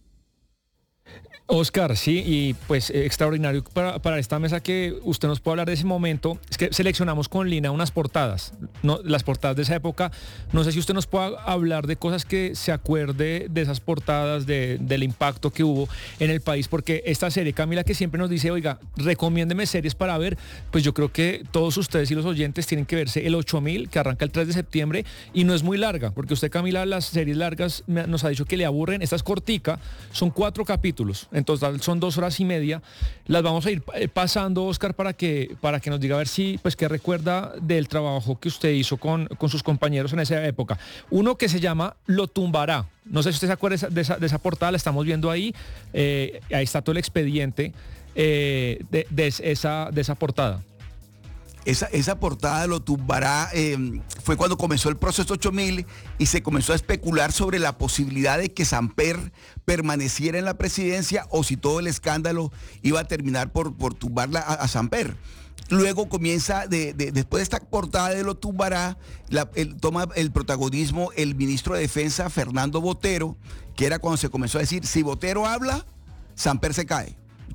Oscar, sí, y pues eh, extraordinario para, para esta mesa que usted nos puede hablar de ese momento. Es que seleccionamos con Lina unas portadas, no, las portadas de esa época. No sé si usted nos puede hablar de cosas que se acuerde de esas portadas, de, del impacto que hubo en el país, porque esta serie, Camila, que siempre nos dice, oiga, recomiéndeme series para ver, pues yo creo que todos ustedes y los oyentes tienen que verse el ocho mil, que arranca el tres de septiembre, y no es muy larga, porque usted, Camila, las series largas nos ha dicho que le aburren. Esta es cortica, son cuatro capítulos. En total son dos horas y media. Las vamos a ir pasando, Oscar, para que, para que nos diga a ver si, pues, qué recuerda del trabajo que usted hizo con, con sus compañeros en esa época. Uno que se llama Lo tumbará. No sé si usted se acuerda de esa, de esa portada, la estamos viendo ahí. Eh, ahí está todo el expediente eh, de, de, esa, de esa portada. Esa, esa portada Lo tumbará, eh, fue cuando comenzó el proceso ocho mil y se comenzó a especular sobre la posibilidad de que Samper permaneciera en la presidencia o si todo el escándalo iba a terminar por, por tumbarla a, a Samper. Luego comienza, de, de, después de esta portada de Lo tumbará, la, el, toma el protagonismo el ministro de Defensa, Fernando Botero, que era cuando se comenzó a decir, si Botero habla, Samper se cae.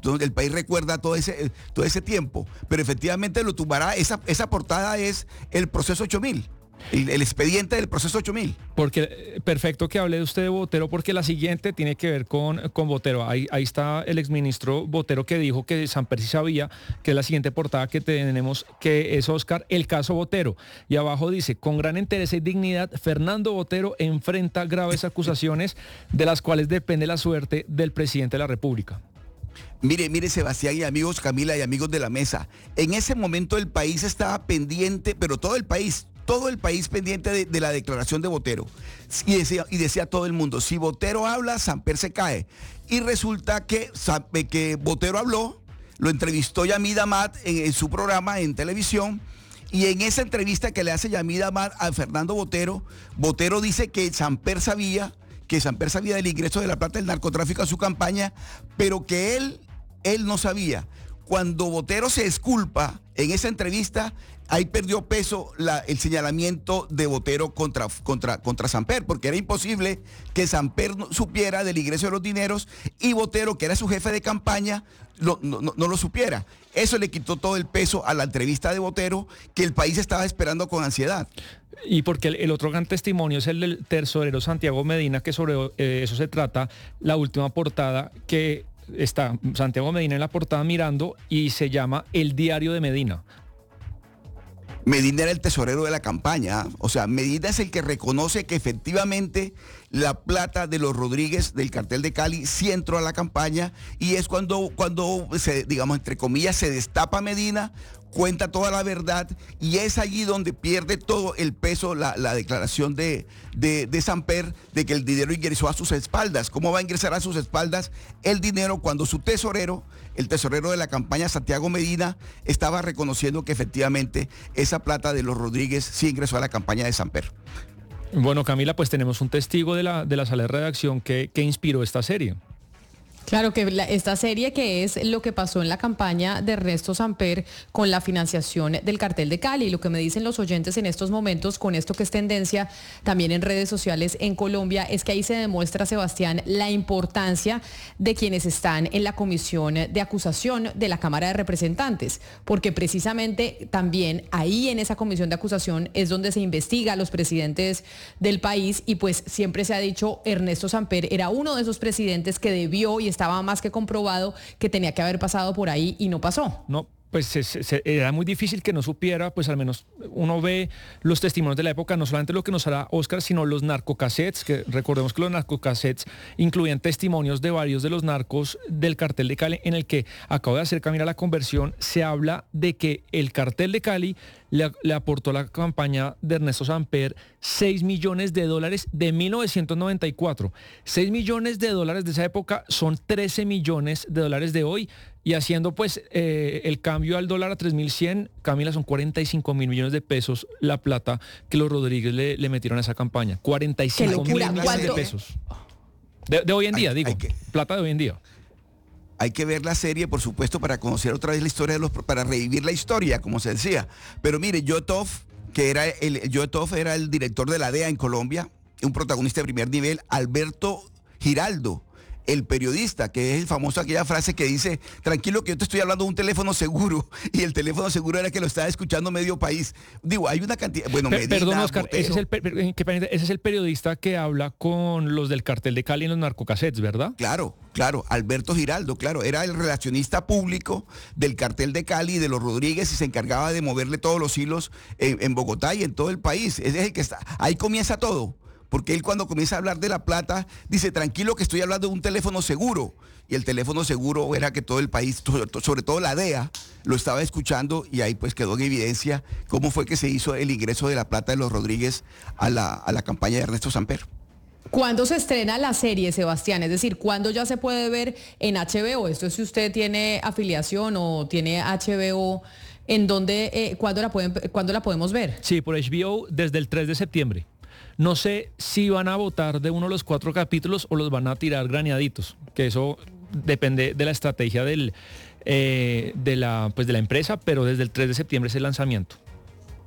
Entonces, el país recuerda todo ese, todo ese tiempo, pero efectivamente lo tumbará. Esa, esa portada es el proceso ocho mil. El, el expediente del proceso ocho mil. Porque perfecto que hable usted de Botero, porque la siguiente tiene que ver con, con Botero. Ahí, ahí está el exministro Botero que dijo que Samper sí sabía, que es la siguiente portada que tenemos, que es Oscar, el caso Botero. Y abajo dice, con gran interés y dignidad, Fernando Botero enfrenta graves acusaciones de las cuales depende la suerte del presidente de la República. Mire, mire Sebastián y amigos, Camila y amigos de la mesa, en ese momento el país estaba pendiente, pero todo el país, todo el país pendiente de, de la declaración de Botero. Y decía, y decía todo el mundo, si Botero habla, Samper se cae. Y resulta que, que Botero habló, lo entrevistó Yamid Amad en, en su programa en televisión, y en esa entrevista que le hace Yamid Amad a Fernando Botero, Botero dice que Samper sabía, que Samper sabía del ingreso de la plata del narcotráfico a su campaña, pero que él, él no sabía. Cuando Botero se disculpa en esa entrevista, ahí perdió peso la, el señalamiento de Botero contra, contra, contra Samper, porque era imposible que Samper no supiera del ingreso de los dineros y Botero, que era su jefe de campaña, lo, no, no, no lo supiera. Eso le quitó todo el peso a la entrevista de Botero, que el país estaba esperando con ansiedad. Y porque el, el otro gran testimonio es el del tesorero Santiago Medina, que sobre eh, eso se trata la última portada, que está Santiago Medina en la portada mirando y se llama El Diario de Medina. Medina era el tesorero de la campaña, o sea, Medina es el que reconoce que efectivamente la plata de los Rodríguez del cartel de Cali sí entró a la campaña, y es cuando, cuando se, digamos, entre comillas, se destapa Medina, cuenta toda la verdad, y es allí donde pierde todo el peso la, la declaración de, de, de Samper de que el dinero ingresó a sus espaldas. ¿Cómo va a ingresar a sus espaldas el dinero cuando su tesorero, el tesorero de la campaña, Santiago Medina, estaba reconociendo que efectivamente esa plata de los Rodríguez sí ingresó a la campaña de Samper? Bueno, Camila, pues tenemos un testigo de la, de la sala de redacción que, que inspiró esta serie. Claro que la, esta serie, que es lo que pasó en la campaña de Ernesto Samper con la financiación del cartel de Cali. Y lo que me dicen los oyentes en estos momentos, con esto que es tendencia también en redes sociales en Colombia, es que ahí se demuestra, Sebastián, la importancia de quienes están en la comisión de acusación de la Cámara de Representantes, porque precisamente también ahí en esa comisión de acusación es donde se investiga a los presidentes del país, y pues siempre se ha dicho Ernesto Samper era uno de esos presidentes que debió y estaba más que comprobado que tenía que haber pasado por ahí y no pasó. No, pues se, se, era muy difícil que no supiera, pues al menos uno ve los testimonios de la época, no solamente lo que nos hará Oscar, sino los narcocassettes, que recordemos que los narcocassettes incluían testimonios de varios de los narcos del cartel de Cali, en el que acabo de hacer, Camila, la conversión, se habla de que el cartel de Cali le, le aportó a la campaña de Ernesto Samper seis millones de dólares de mil novecientos noventa y cuatro. seis millones de dólares de esa época son trece millones de dólares de hoy, y haciendo pues eh, el cambio al dólar a tres mil cien, Camila, son cuarenta y cinco mil millones de pesos la plata que los Rodríguez le, le metieron a esa campaña. cuarenta y cinco mil millones de pesos. De, de hoy en día, hay, digo. Hay que, plata de hoy en día. Hay que ver la serie, por supuesto, para conocer otra vez la historia de los, para revivir la historia, como se decía. Pero mire, Joe Toff, que era el, Joe Toff era el director de la D E A en Colombia, un protagonista de primer nivel. Alberto Giraldo, el periodista, que es el famoso, aquella frase que dice, tranquilo que yo te estoy hablando de un teléfono seguro, y el teléfono seguro era que lo estaba escuchando medio país. Digo, hay una cantidad, bueno, P Medina, Perdón, Oscar, ese es, el, Botero. ese es el periodista que habla con los del cartel de Cali en los narcocassettes, ¿verdad? Claro, claro, Alberto Giraldo, claro, era el relacionista público del cartel de Cali y de los Rodríguez, y se encargaba de moverle todos los hilos en, en Bogotá y en todo el país. Ese es el que está, ahí comienza todo. Porque él, cuando comienza a hablar de la plata, dice, tranquilo que estoy hablando de un teléfono seguro. Y el teléfono seguro era que todo el país, sobre todo la D E A, lo estaba escuchando, y ahí pues quedó en evidencia cómo fue que se hizo el ingreso de la plata de los Rodríguez a la, a la campaña de Ernesto Samper. ¿Cuándo se estrena la serie, Sebastián? Es decir, ¿cuándo ya se puede ver en H B O? Esto es si usted tiene afiliación o tiene H B O, ¿en dónde, eh, cuándo la pueden, cuándo la podemos ver? Sí, por H B O desde el tres de septiembre. No sé si van a votar de uno de los cuatro capítulos o los van a tirar graneaditos, que eso depende de la estrategia del, eh, de, la, pues de la empresa, pero desde el tres de septiembre es el lanzamiento.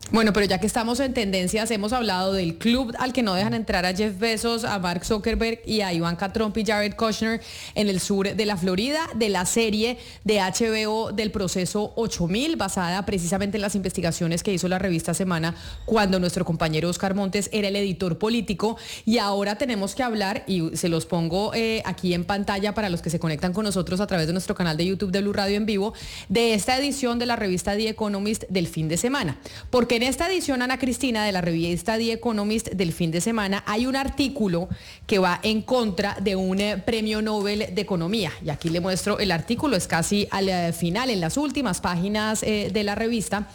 Bueno, pero ya que estamos en tendencias, hemos hablado del club al que no dejan entrar a Jeff Bezos, a Mark Zuckerberg y a Ivanka Trump y Jared Kushner en el sur de la Florida, de la serie de H B O del proceso ocho mil, basada precisamente en las investigaciones que hizo la revista Semana cuando nuestro compañero Oscar Montes era el editor político. Y ahora tenemos que hablar, y se los pongo eh, aquí en pantalla para los que se conectan con nosotros a través de nuestro canal de YouTube de Blue Radio en vivo, de esta edición de la revista The Economist del fin de semana. Porque en esta edición, Ana Cristina, de la revista The Economist del fin de semana, hay un artículo que va en contra de un eh, premio Nobel de Economía. Y aquí le muestro el artículo, es casi al eh, final, en las últimas páginas eh, de la revista.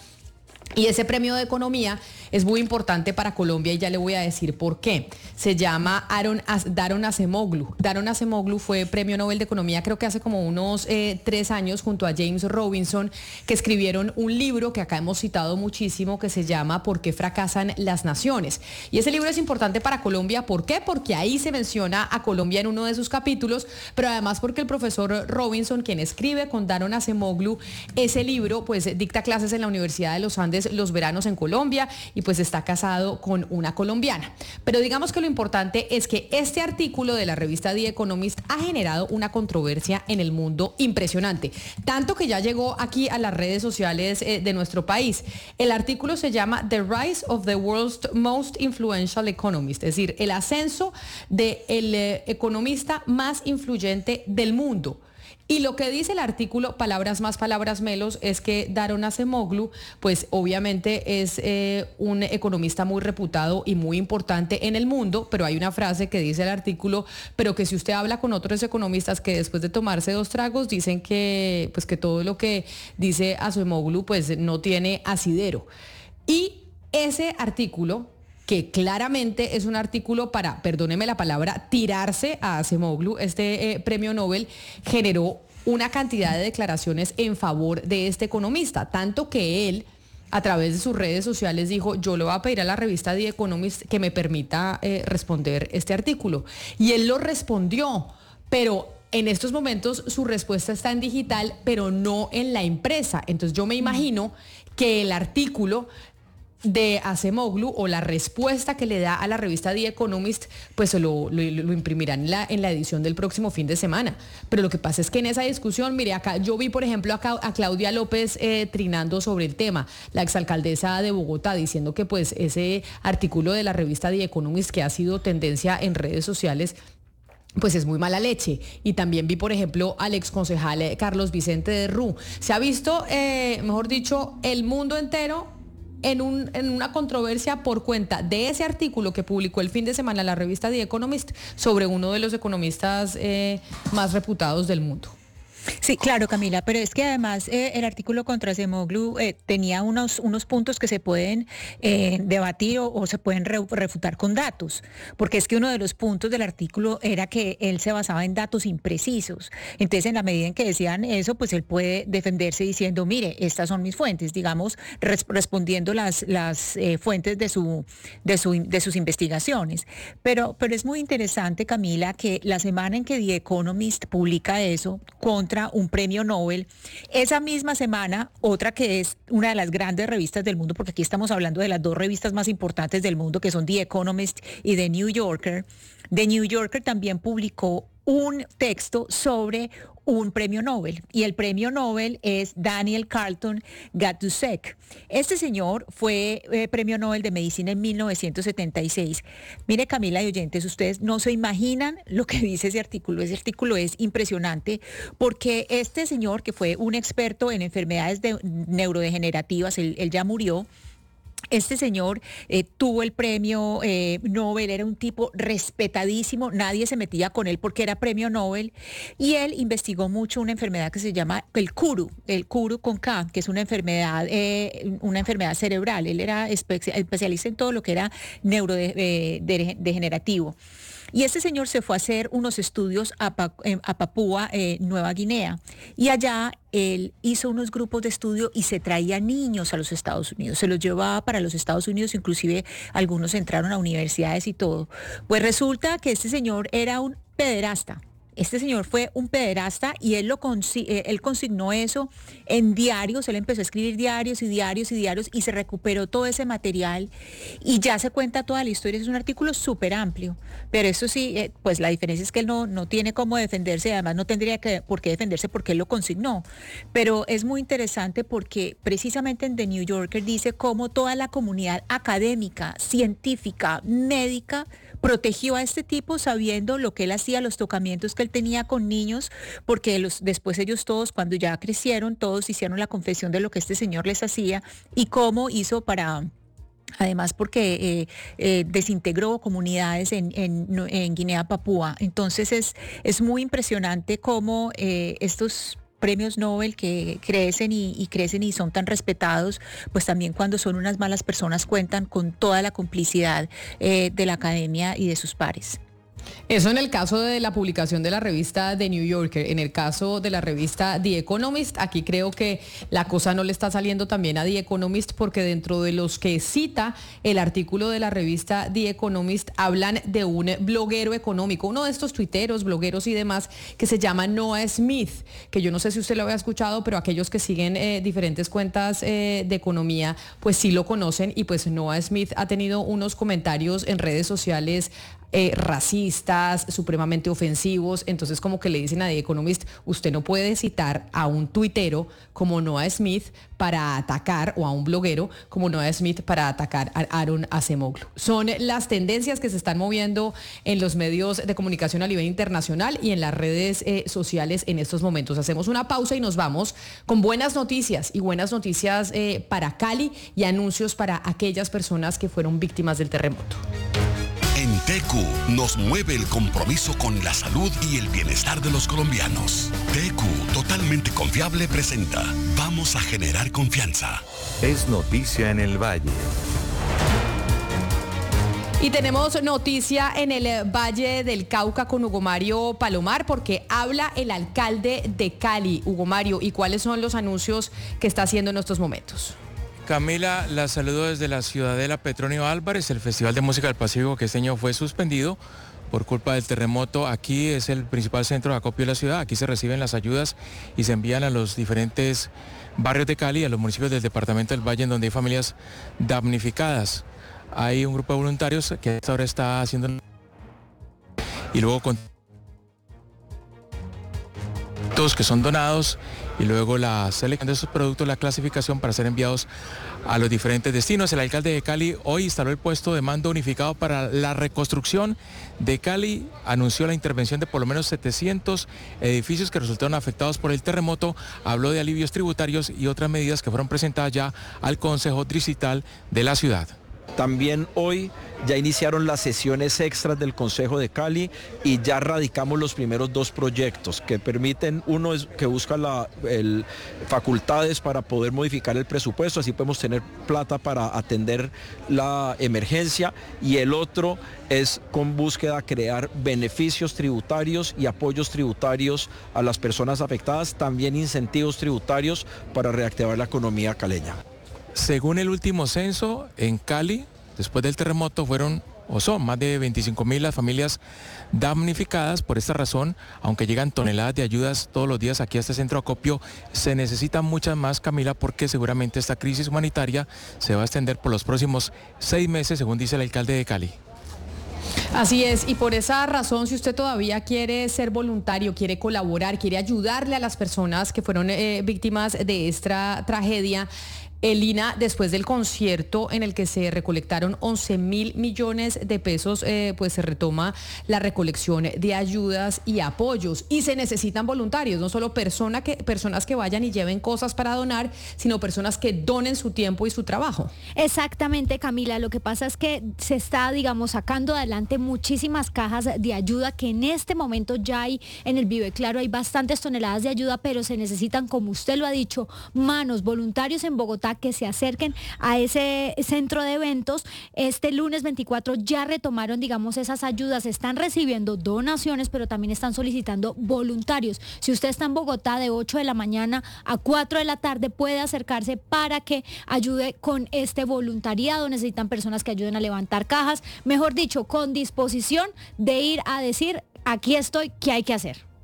Y ese premio de economía es muy importante para Colombia y ya le voy a decir por qué. Se llama Aaron As- Daron Acemoglu. Daron Acemoglu fue premio Nobel de Economía creo que hace como unos eh, tres años junto a James Robinson, que escribieron un libro que acá hemos citado muchísimo que se llama ¿Por qué fracasan las naciones? Y ese libro es importante para Colombia. ¿Por qué? Porque ahí se menciona a Colombia en uno de sus capítulos, pero además porque el profesor Robinson, quien escribe con Daron Acemoglu ese libro, pues dicta clases en la Universidad de los Andes los veranos en Colombia y pues está casado con una colombiana. Pero digamos que lo importante es que este artículo de la revista The Economist ha generado una controversia en el mundo impresionante, tanto que ya llegó aquí a las redes sociales eh, de nuestro país. El artículo se llama The Rise of the World's Most Influential Economist, es decir, el ascenso del eh, economista más influyente del mundo. Y lo que dice el artículo, palabras más, palabras menos, es que Daron Acemoglu, pues obviamente es eh, un economista muy reputado y muy importante en el mundo, pero hay una frase que dice el artículo, pero que si usted habla con otros economistas que después de tomarse dos tragos dicen que, pues que todo lo que dice Acemoglu pues no tiene asidero. Y ese artículo, que claramente es un artículo para, perdóneme la palabra, tirarse a Acemoglu, este eh, premio Nobel, generó una cantidad de declaraciones en favor de este economista, tanto que él, a través de sus redes sociales, dijo: yo le voy a pedir a la revista The Economist que me permita eh, responder este artículo. Y él lo respondió, pero en estos momentos su respuesta está en digital, pero no en la impresa. Entonces yo me imagino que el artículo de Acemoglu o la respuesta que le da a la revista The Economist, pues lo, lo, lo imprimirán en la, en la edición del próximo fin de semana. Pero lo que pasa es que en esa discusión, mire, acá yo vi, por ejemplo, acá, a Claudia López eh, trinando sobre el tema, la exalcaldesa de Bogotá, diciendo que pues ese artículo de la revista The Economist, que ha sido tendencia en redes sociales, pues es muy mala leche. Y también vi, por ejemplo, al exconcejal eh, Carlos Vicente de Rú. Se ha visto, eh, mejor dicho, el mundo entero En, un, en una controversia por cuenta de ese artículo que publicó el fin de semana la revista The Economist sobre uno de los economistas eh, más reputados del mundo. Sí, claro, Camila, pero es que además eh, el artículo contra Acemoglu eh, tenía unos, unos puntos que se pueden eh, debatir o, o se pueden re, refutar con datos, porque es que uno de los puntos del artículo era que él se basaba en datos imprecisos. Entonces, en la medida en que decían eso, pues él puede defenderse diciendo: mire, estas son mis fuentes, digamos, res, respondiendo las, las eh, fuentes de, su, de, su, de sus investigaciones. Pero, pero es muy interesante, Camila, que la semana en que The Economist publica eso contra un premio Nobel, esa misma semana, otra que es una de las grandes revistas del mundo, porque aquí estamos hablando de las dos revistas más importantes del mundo, que son The Economist y The New Yorker. The New Yorker también publicó un texto sobre un premio Nobel, y el premio Nobel es Daniel Carlton Gatusek. Este señor fue eh, premio Nobel de Medicina en mil novecientos setenta y seis. Mire, Camila y oyentes, ustedes no se imaginan lo que dice ese artículo. Ese artículo es impresionante, porque este señor, que fue un experto en enfermedades de, neurodegenerativas, él, él ya murió. Este señor eh, tuvo el premio eh, Nobel, era un tipo respetadísimo, nadie se metía con él porque era premio Nobel, y él investigó mucho una enfermedad que se llama el Kuru, el Kuru con K, que es una enfermedad, eh, una enfermedad cerebral. Él era espe- especialista en todo lo que era neurodegenerativo. Y este señor se fue a hacer unos estudios a, pa, a Papúa, eh, Nueva Guinea, y allá él hizo unos grupos de estudio y se traía niños a los Estados Unidos, se los llevaba para los Estados Unidos, inclusive algunos entraron a universidades y todo. Pues resulta que este señor era un pederasta. Este señor fue un pederasta y él, lo consi- eh, él consignó eso en diarios, él empezó a escribir diarios y diarios y diarios y se recuperó todo ese material y ya se cuenta toda la historia. Es un artículo súper amplio, pero eso sí, eh, pues la diferencia es que él no, no tiene cómo defenderse y además no tendría que, por qué defenderse porque él lo consignó. Pero es muy interesante porque precisamente en The New Yorker dice cómo toda la comunidad académica, científica, médica, protegió a este tipo sabiendo lo que él hacía, los tocamientos que él tenía con niños, porque los, después ellos todos, cuando ya crecieron, todos hicieron la confesión de lo que este señor les hacía y cómo hizo para... Además porque eh, eh, desintegró comunidades en, en, en Guinea Papúa. Entonces es, es muy impresionante cómo eh, estos premios Nobel que crecen y, y crecen y son tan respetados, pues también cuando son unas malas personas cuentan con toda la complicidad eh, de la academia y de sus pares. Eso en el caso de la publicación de la revista The New Yorker. En el caso de la revista The Economist, aquí creo que la cosa no le está saliendo también a The Economist, porque dentro de los que cita el artículo de la revista The Economist hablan de un bloguero económico, uno de estos tuiteros, blogueros y demás, que se llama Noah Smith, que yo no sé si usted lo había escuchado, pero aquellos que siguen eh, diferentes cuentas eh, de economía, pues sí lo conocen. Y pues Noah Smith ha tenido unos comentarios en redes sociales Eh, racistas, supremamente ofensivos. Entonces como que le dicen a The Economist, usted no puede citar a un tuitero como Noah Smith para atacar, o a un bloguero como Noah Smith para atacar a Aaron Acemoglu. Son las tendencias que se están moviendo en los medios de comunicación a nivel internacional y en las redes eh, sociales en estos momentos. Hacemos una pausa y nos vamos con buenas noticias y buenas noticias eh, para Cali y anuncios para aquellas personas que fueron víctimas del terremoto. En T Q nos mueve el compromiso con la salud y el bienestar de los colombianos. T Q, totalmente confiable, presenta Vamos a generar confianza. Es noticia en el Valle. Y tenemos noticia en el Valle del Cauca con Hugo Mario Palomar, porque habla el alcalde de Cali. Hugo Mario, ¿y cuáles son los anuncios que está haciendo en estos momentos? Camila, la saludo desde la Ciudadela Petronio Álvarez. El Festival de Música del Pacífico que este año fue suspendido por culpa del terremoto. Aquí es el principal centro de acopio de la ciudad. Aquí se reciben las ayudas y se envían a los diferentes barrios de Cali, a los municipios del departamento del Valle, en donde hay familias damnificadas. Hay un grupo de voluntarios que hasta ahora está haciendo... Y luego con... que son donados y luego la selección de esos productos, la clasificación para ser enviados a los diferentes destinos. El alcalde de Cali hoy instaló el puesto de mando unificado para la reconstrucción de Cali, anunció la intervención de por lo menos setecientos edificios que resultaron afectados por el terremoto, habló de alivios tributarios y otras medidas que fueron presentadas ya al Consejo Distrital de la ciudad. También hoy ya iniciaron las sesiones extras del Consejo de Cali y ya radicamos los primeros dos proyectos que permiten, uno es que busca la, el, facultades para poder modificar el presupuesto, así podemos tener plata para atender la emergencia, y el otro es con búsqueda de crear beneficios tributarios y apoyos tributarios a las personas afectadas, también incentivos tributarios para reactivar la economía caleña. Según el último censo, en Cali, después del terremoto, fueron o son más de veinticinco mil las familias damnificadas. Por esta razón, aunque llegan toneladas de ayudas todos los días aquí a este centro de acopio, se necesitan muchas más, Camila, porque seguramente esta crisis humanitaria se va a extender por los próximos seis meses, según dice el alcalde de Cali. Así es, y por esa razón, si usted todavía quiere ser voluntario, quiere colaborar, quiere ayudarle a las personas que fueron eh, víctimas de esta tragedia, el I N A, después del concierto en el que se recolectaron once mil millones de pesos, eh, pues se retoma la recolección de ayudas y apoyos. Y se necesitan voluntarios, no solo persona que, personas que vayan y lleven cosas para donar, sino personas que donen su tiempo y su trabajo. Exactamente, Camila. Lo que pasa es que se está, digamos, sacando adelante muchísimas cajas de ayuda que en este momento ya hay en el Vive Claro. Hay bastantes toneladas de ayuda, pero se necesitan, como usted lo ha dicho, manos, voluntarios en Bogotá que se acerquen a ese centro de eventos. Este lunes veinticuatro ya retomaron, digamos, esas ayudas, están recibiendo donaciones, pero también están solicitando voluntarios. Si usted está en Bogotá de ocho de la mañana a cuatro de la tarde, puede acercarse para que ayude con este voluntariado. Necesitan personas que ayuden a levantar cajas, mejor dicho, con disposición de ir a decir, aquí estoy, ¿qué hay que hacer?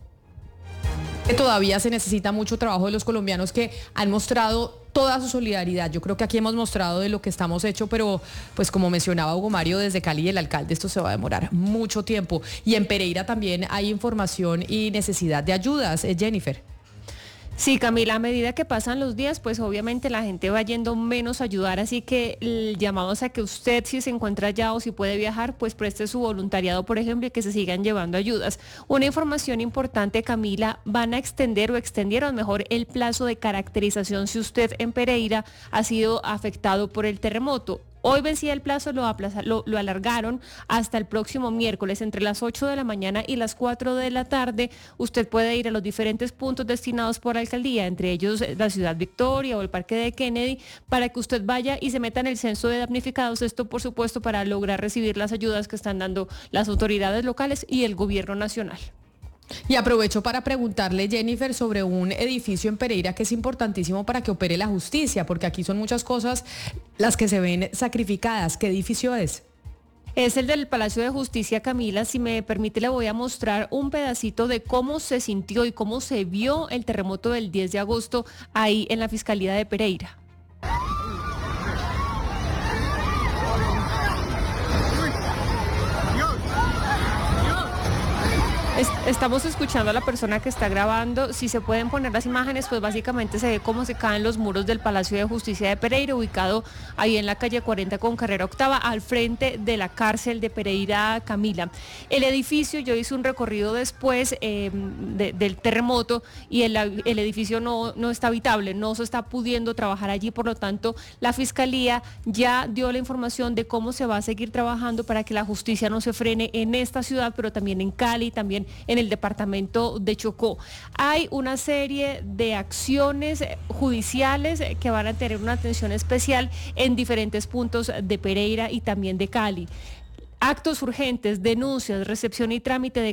Que todavía se necesita mucho trabajo de los colombianos que han mostrado toda su solidaridad. Yo creo que aquí hemos mostrado de lo que estamos hechos, pero pues como mencionaba Hugo Mario desde Cali, el alcalde, esto se va a demorar mucho tiempo. Y en Pereira también hay información y necesidad de ayudas. Eh, Jennifer. Sí, Camila, a medida que pasan los días, pues obviamente la gente va yendo menos a ayudar, así que el llamado es a que usted, si se encuentra allá o si puede viajar, pues preste su voluntariado, por ejemplo, y que se sigan llevando ayudas. Una información importante, Camila, van a extender o extendieron mejor el plazo de caracterización si usted en Pereira ha sido afectado por el terremoto. Hoy vencía el plazo, lo, aplaza, lo, lo alargaron hasta el próximo miércoles, entre las ocho de la mañana y las cuatro de la tarde. Usted puede ir a los diferentes puntos destinados por la alcaldía, entre ellos la Ciudad Victoria o el Parque de Kennedy, para que usted vaya y se meta en el censo de damnificados. Esto, por supuesto, para lograr recibir las ayudas que están dando las autoridades locales y el gobierno nacional. Y aprovecho para preguntarle, Jennifer, sobre un edificio en Pereira que es importantísimo para que opere la justicia, porque aquí son muchas cosas las que se ven sacrificadas. ¿Qué edificio es? Es el del Palacio de Justicia, Camila. Si me permite, le voy a mostrar un pedacito de cómo se sintió y cómo se vio el terremoto del diez de agosto ahí en la Fiscalía de Pereira. Estamos escuchando a la persona que está grabando. Si se pueden poner las imágenes, pues básicamente se ve cómo se caen los muros del Palacio de Justicia de Pereira, ubicado ahí en la calle cuarenta con carrera octava, al frente de la cárcel de Pereira, Camila. El edificio, yo hice un recorrido después eh, de, del terremoto y el, el edificio no, no está habitable, no se está pudiendo trabajar allí, por lo tanto la Fiscalía ya dio la información de cómo se va a seguir trabajando para que la justicia no se frene en esta ciudad, pero también en Cali, también en el departamento de Chocó. Hay una serie de acciones judiciales que van a tener una atención especial en diferentes puntos de Pereira y también de Cali. Actos urgentes, denuncias, recepción y trámite de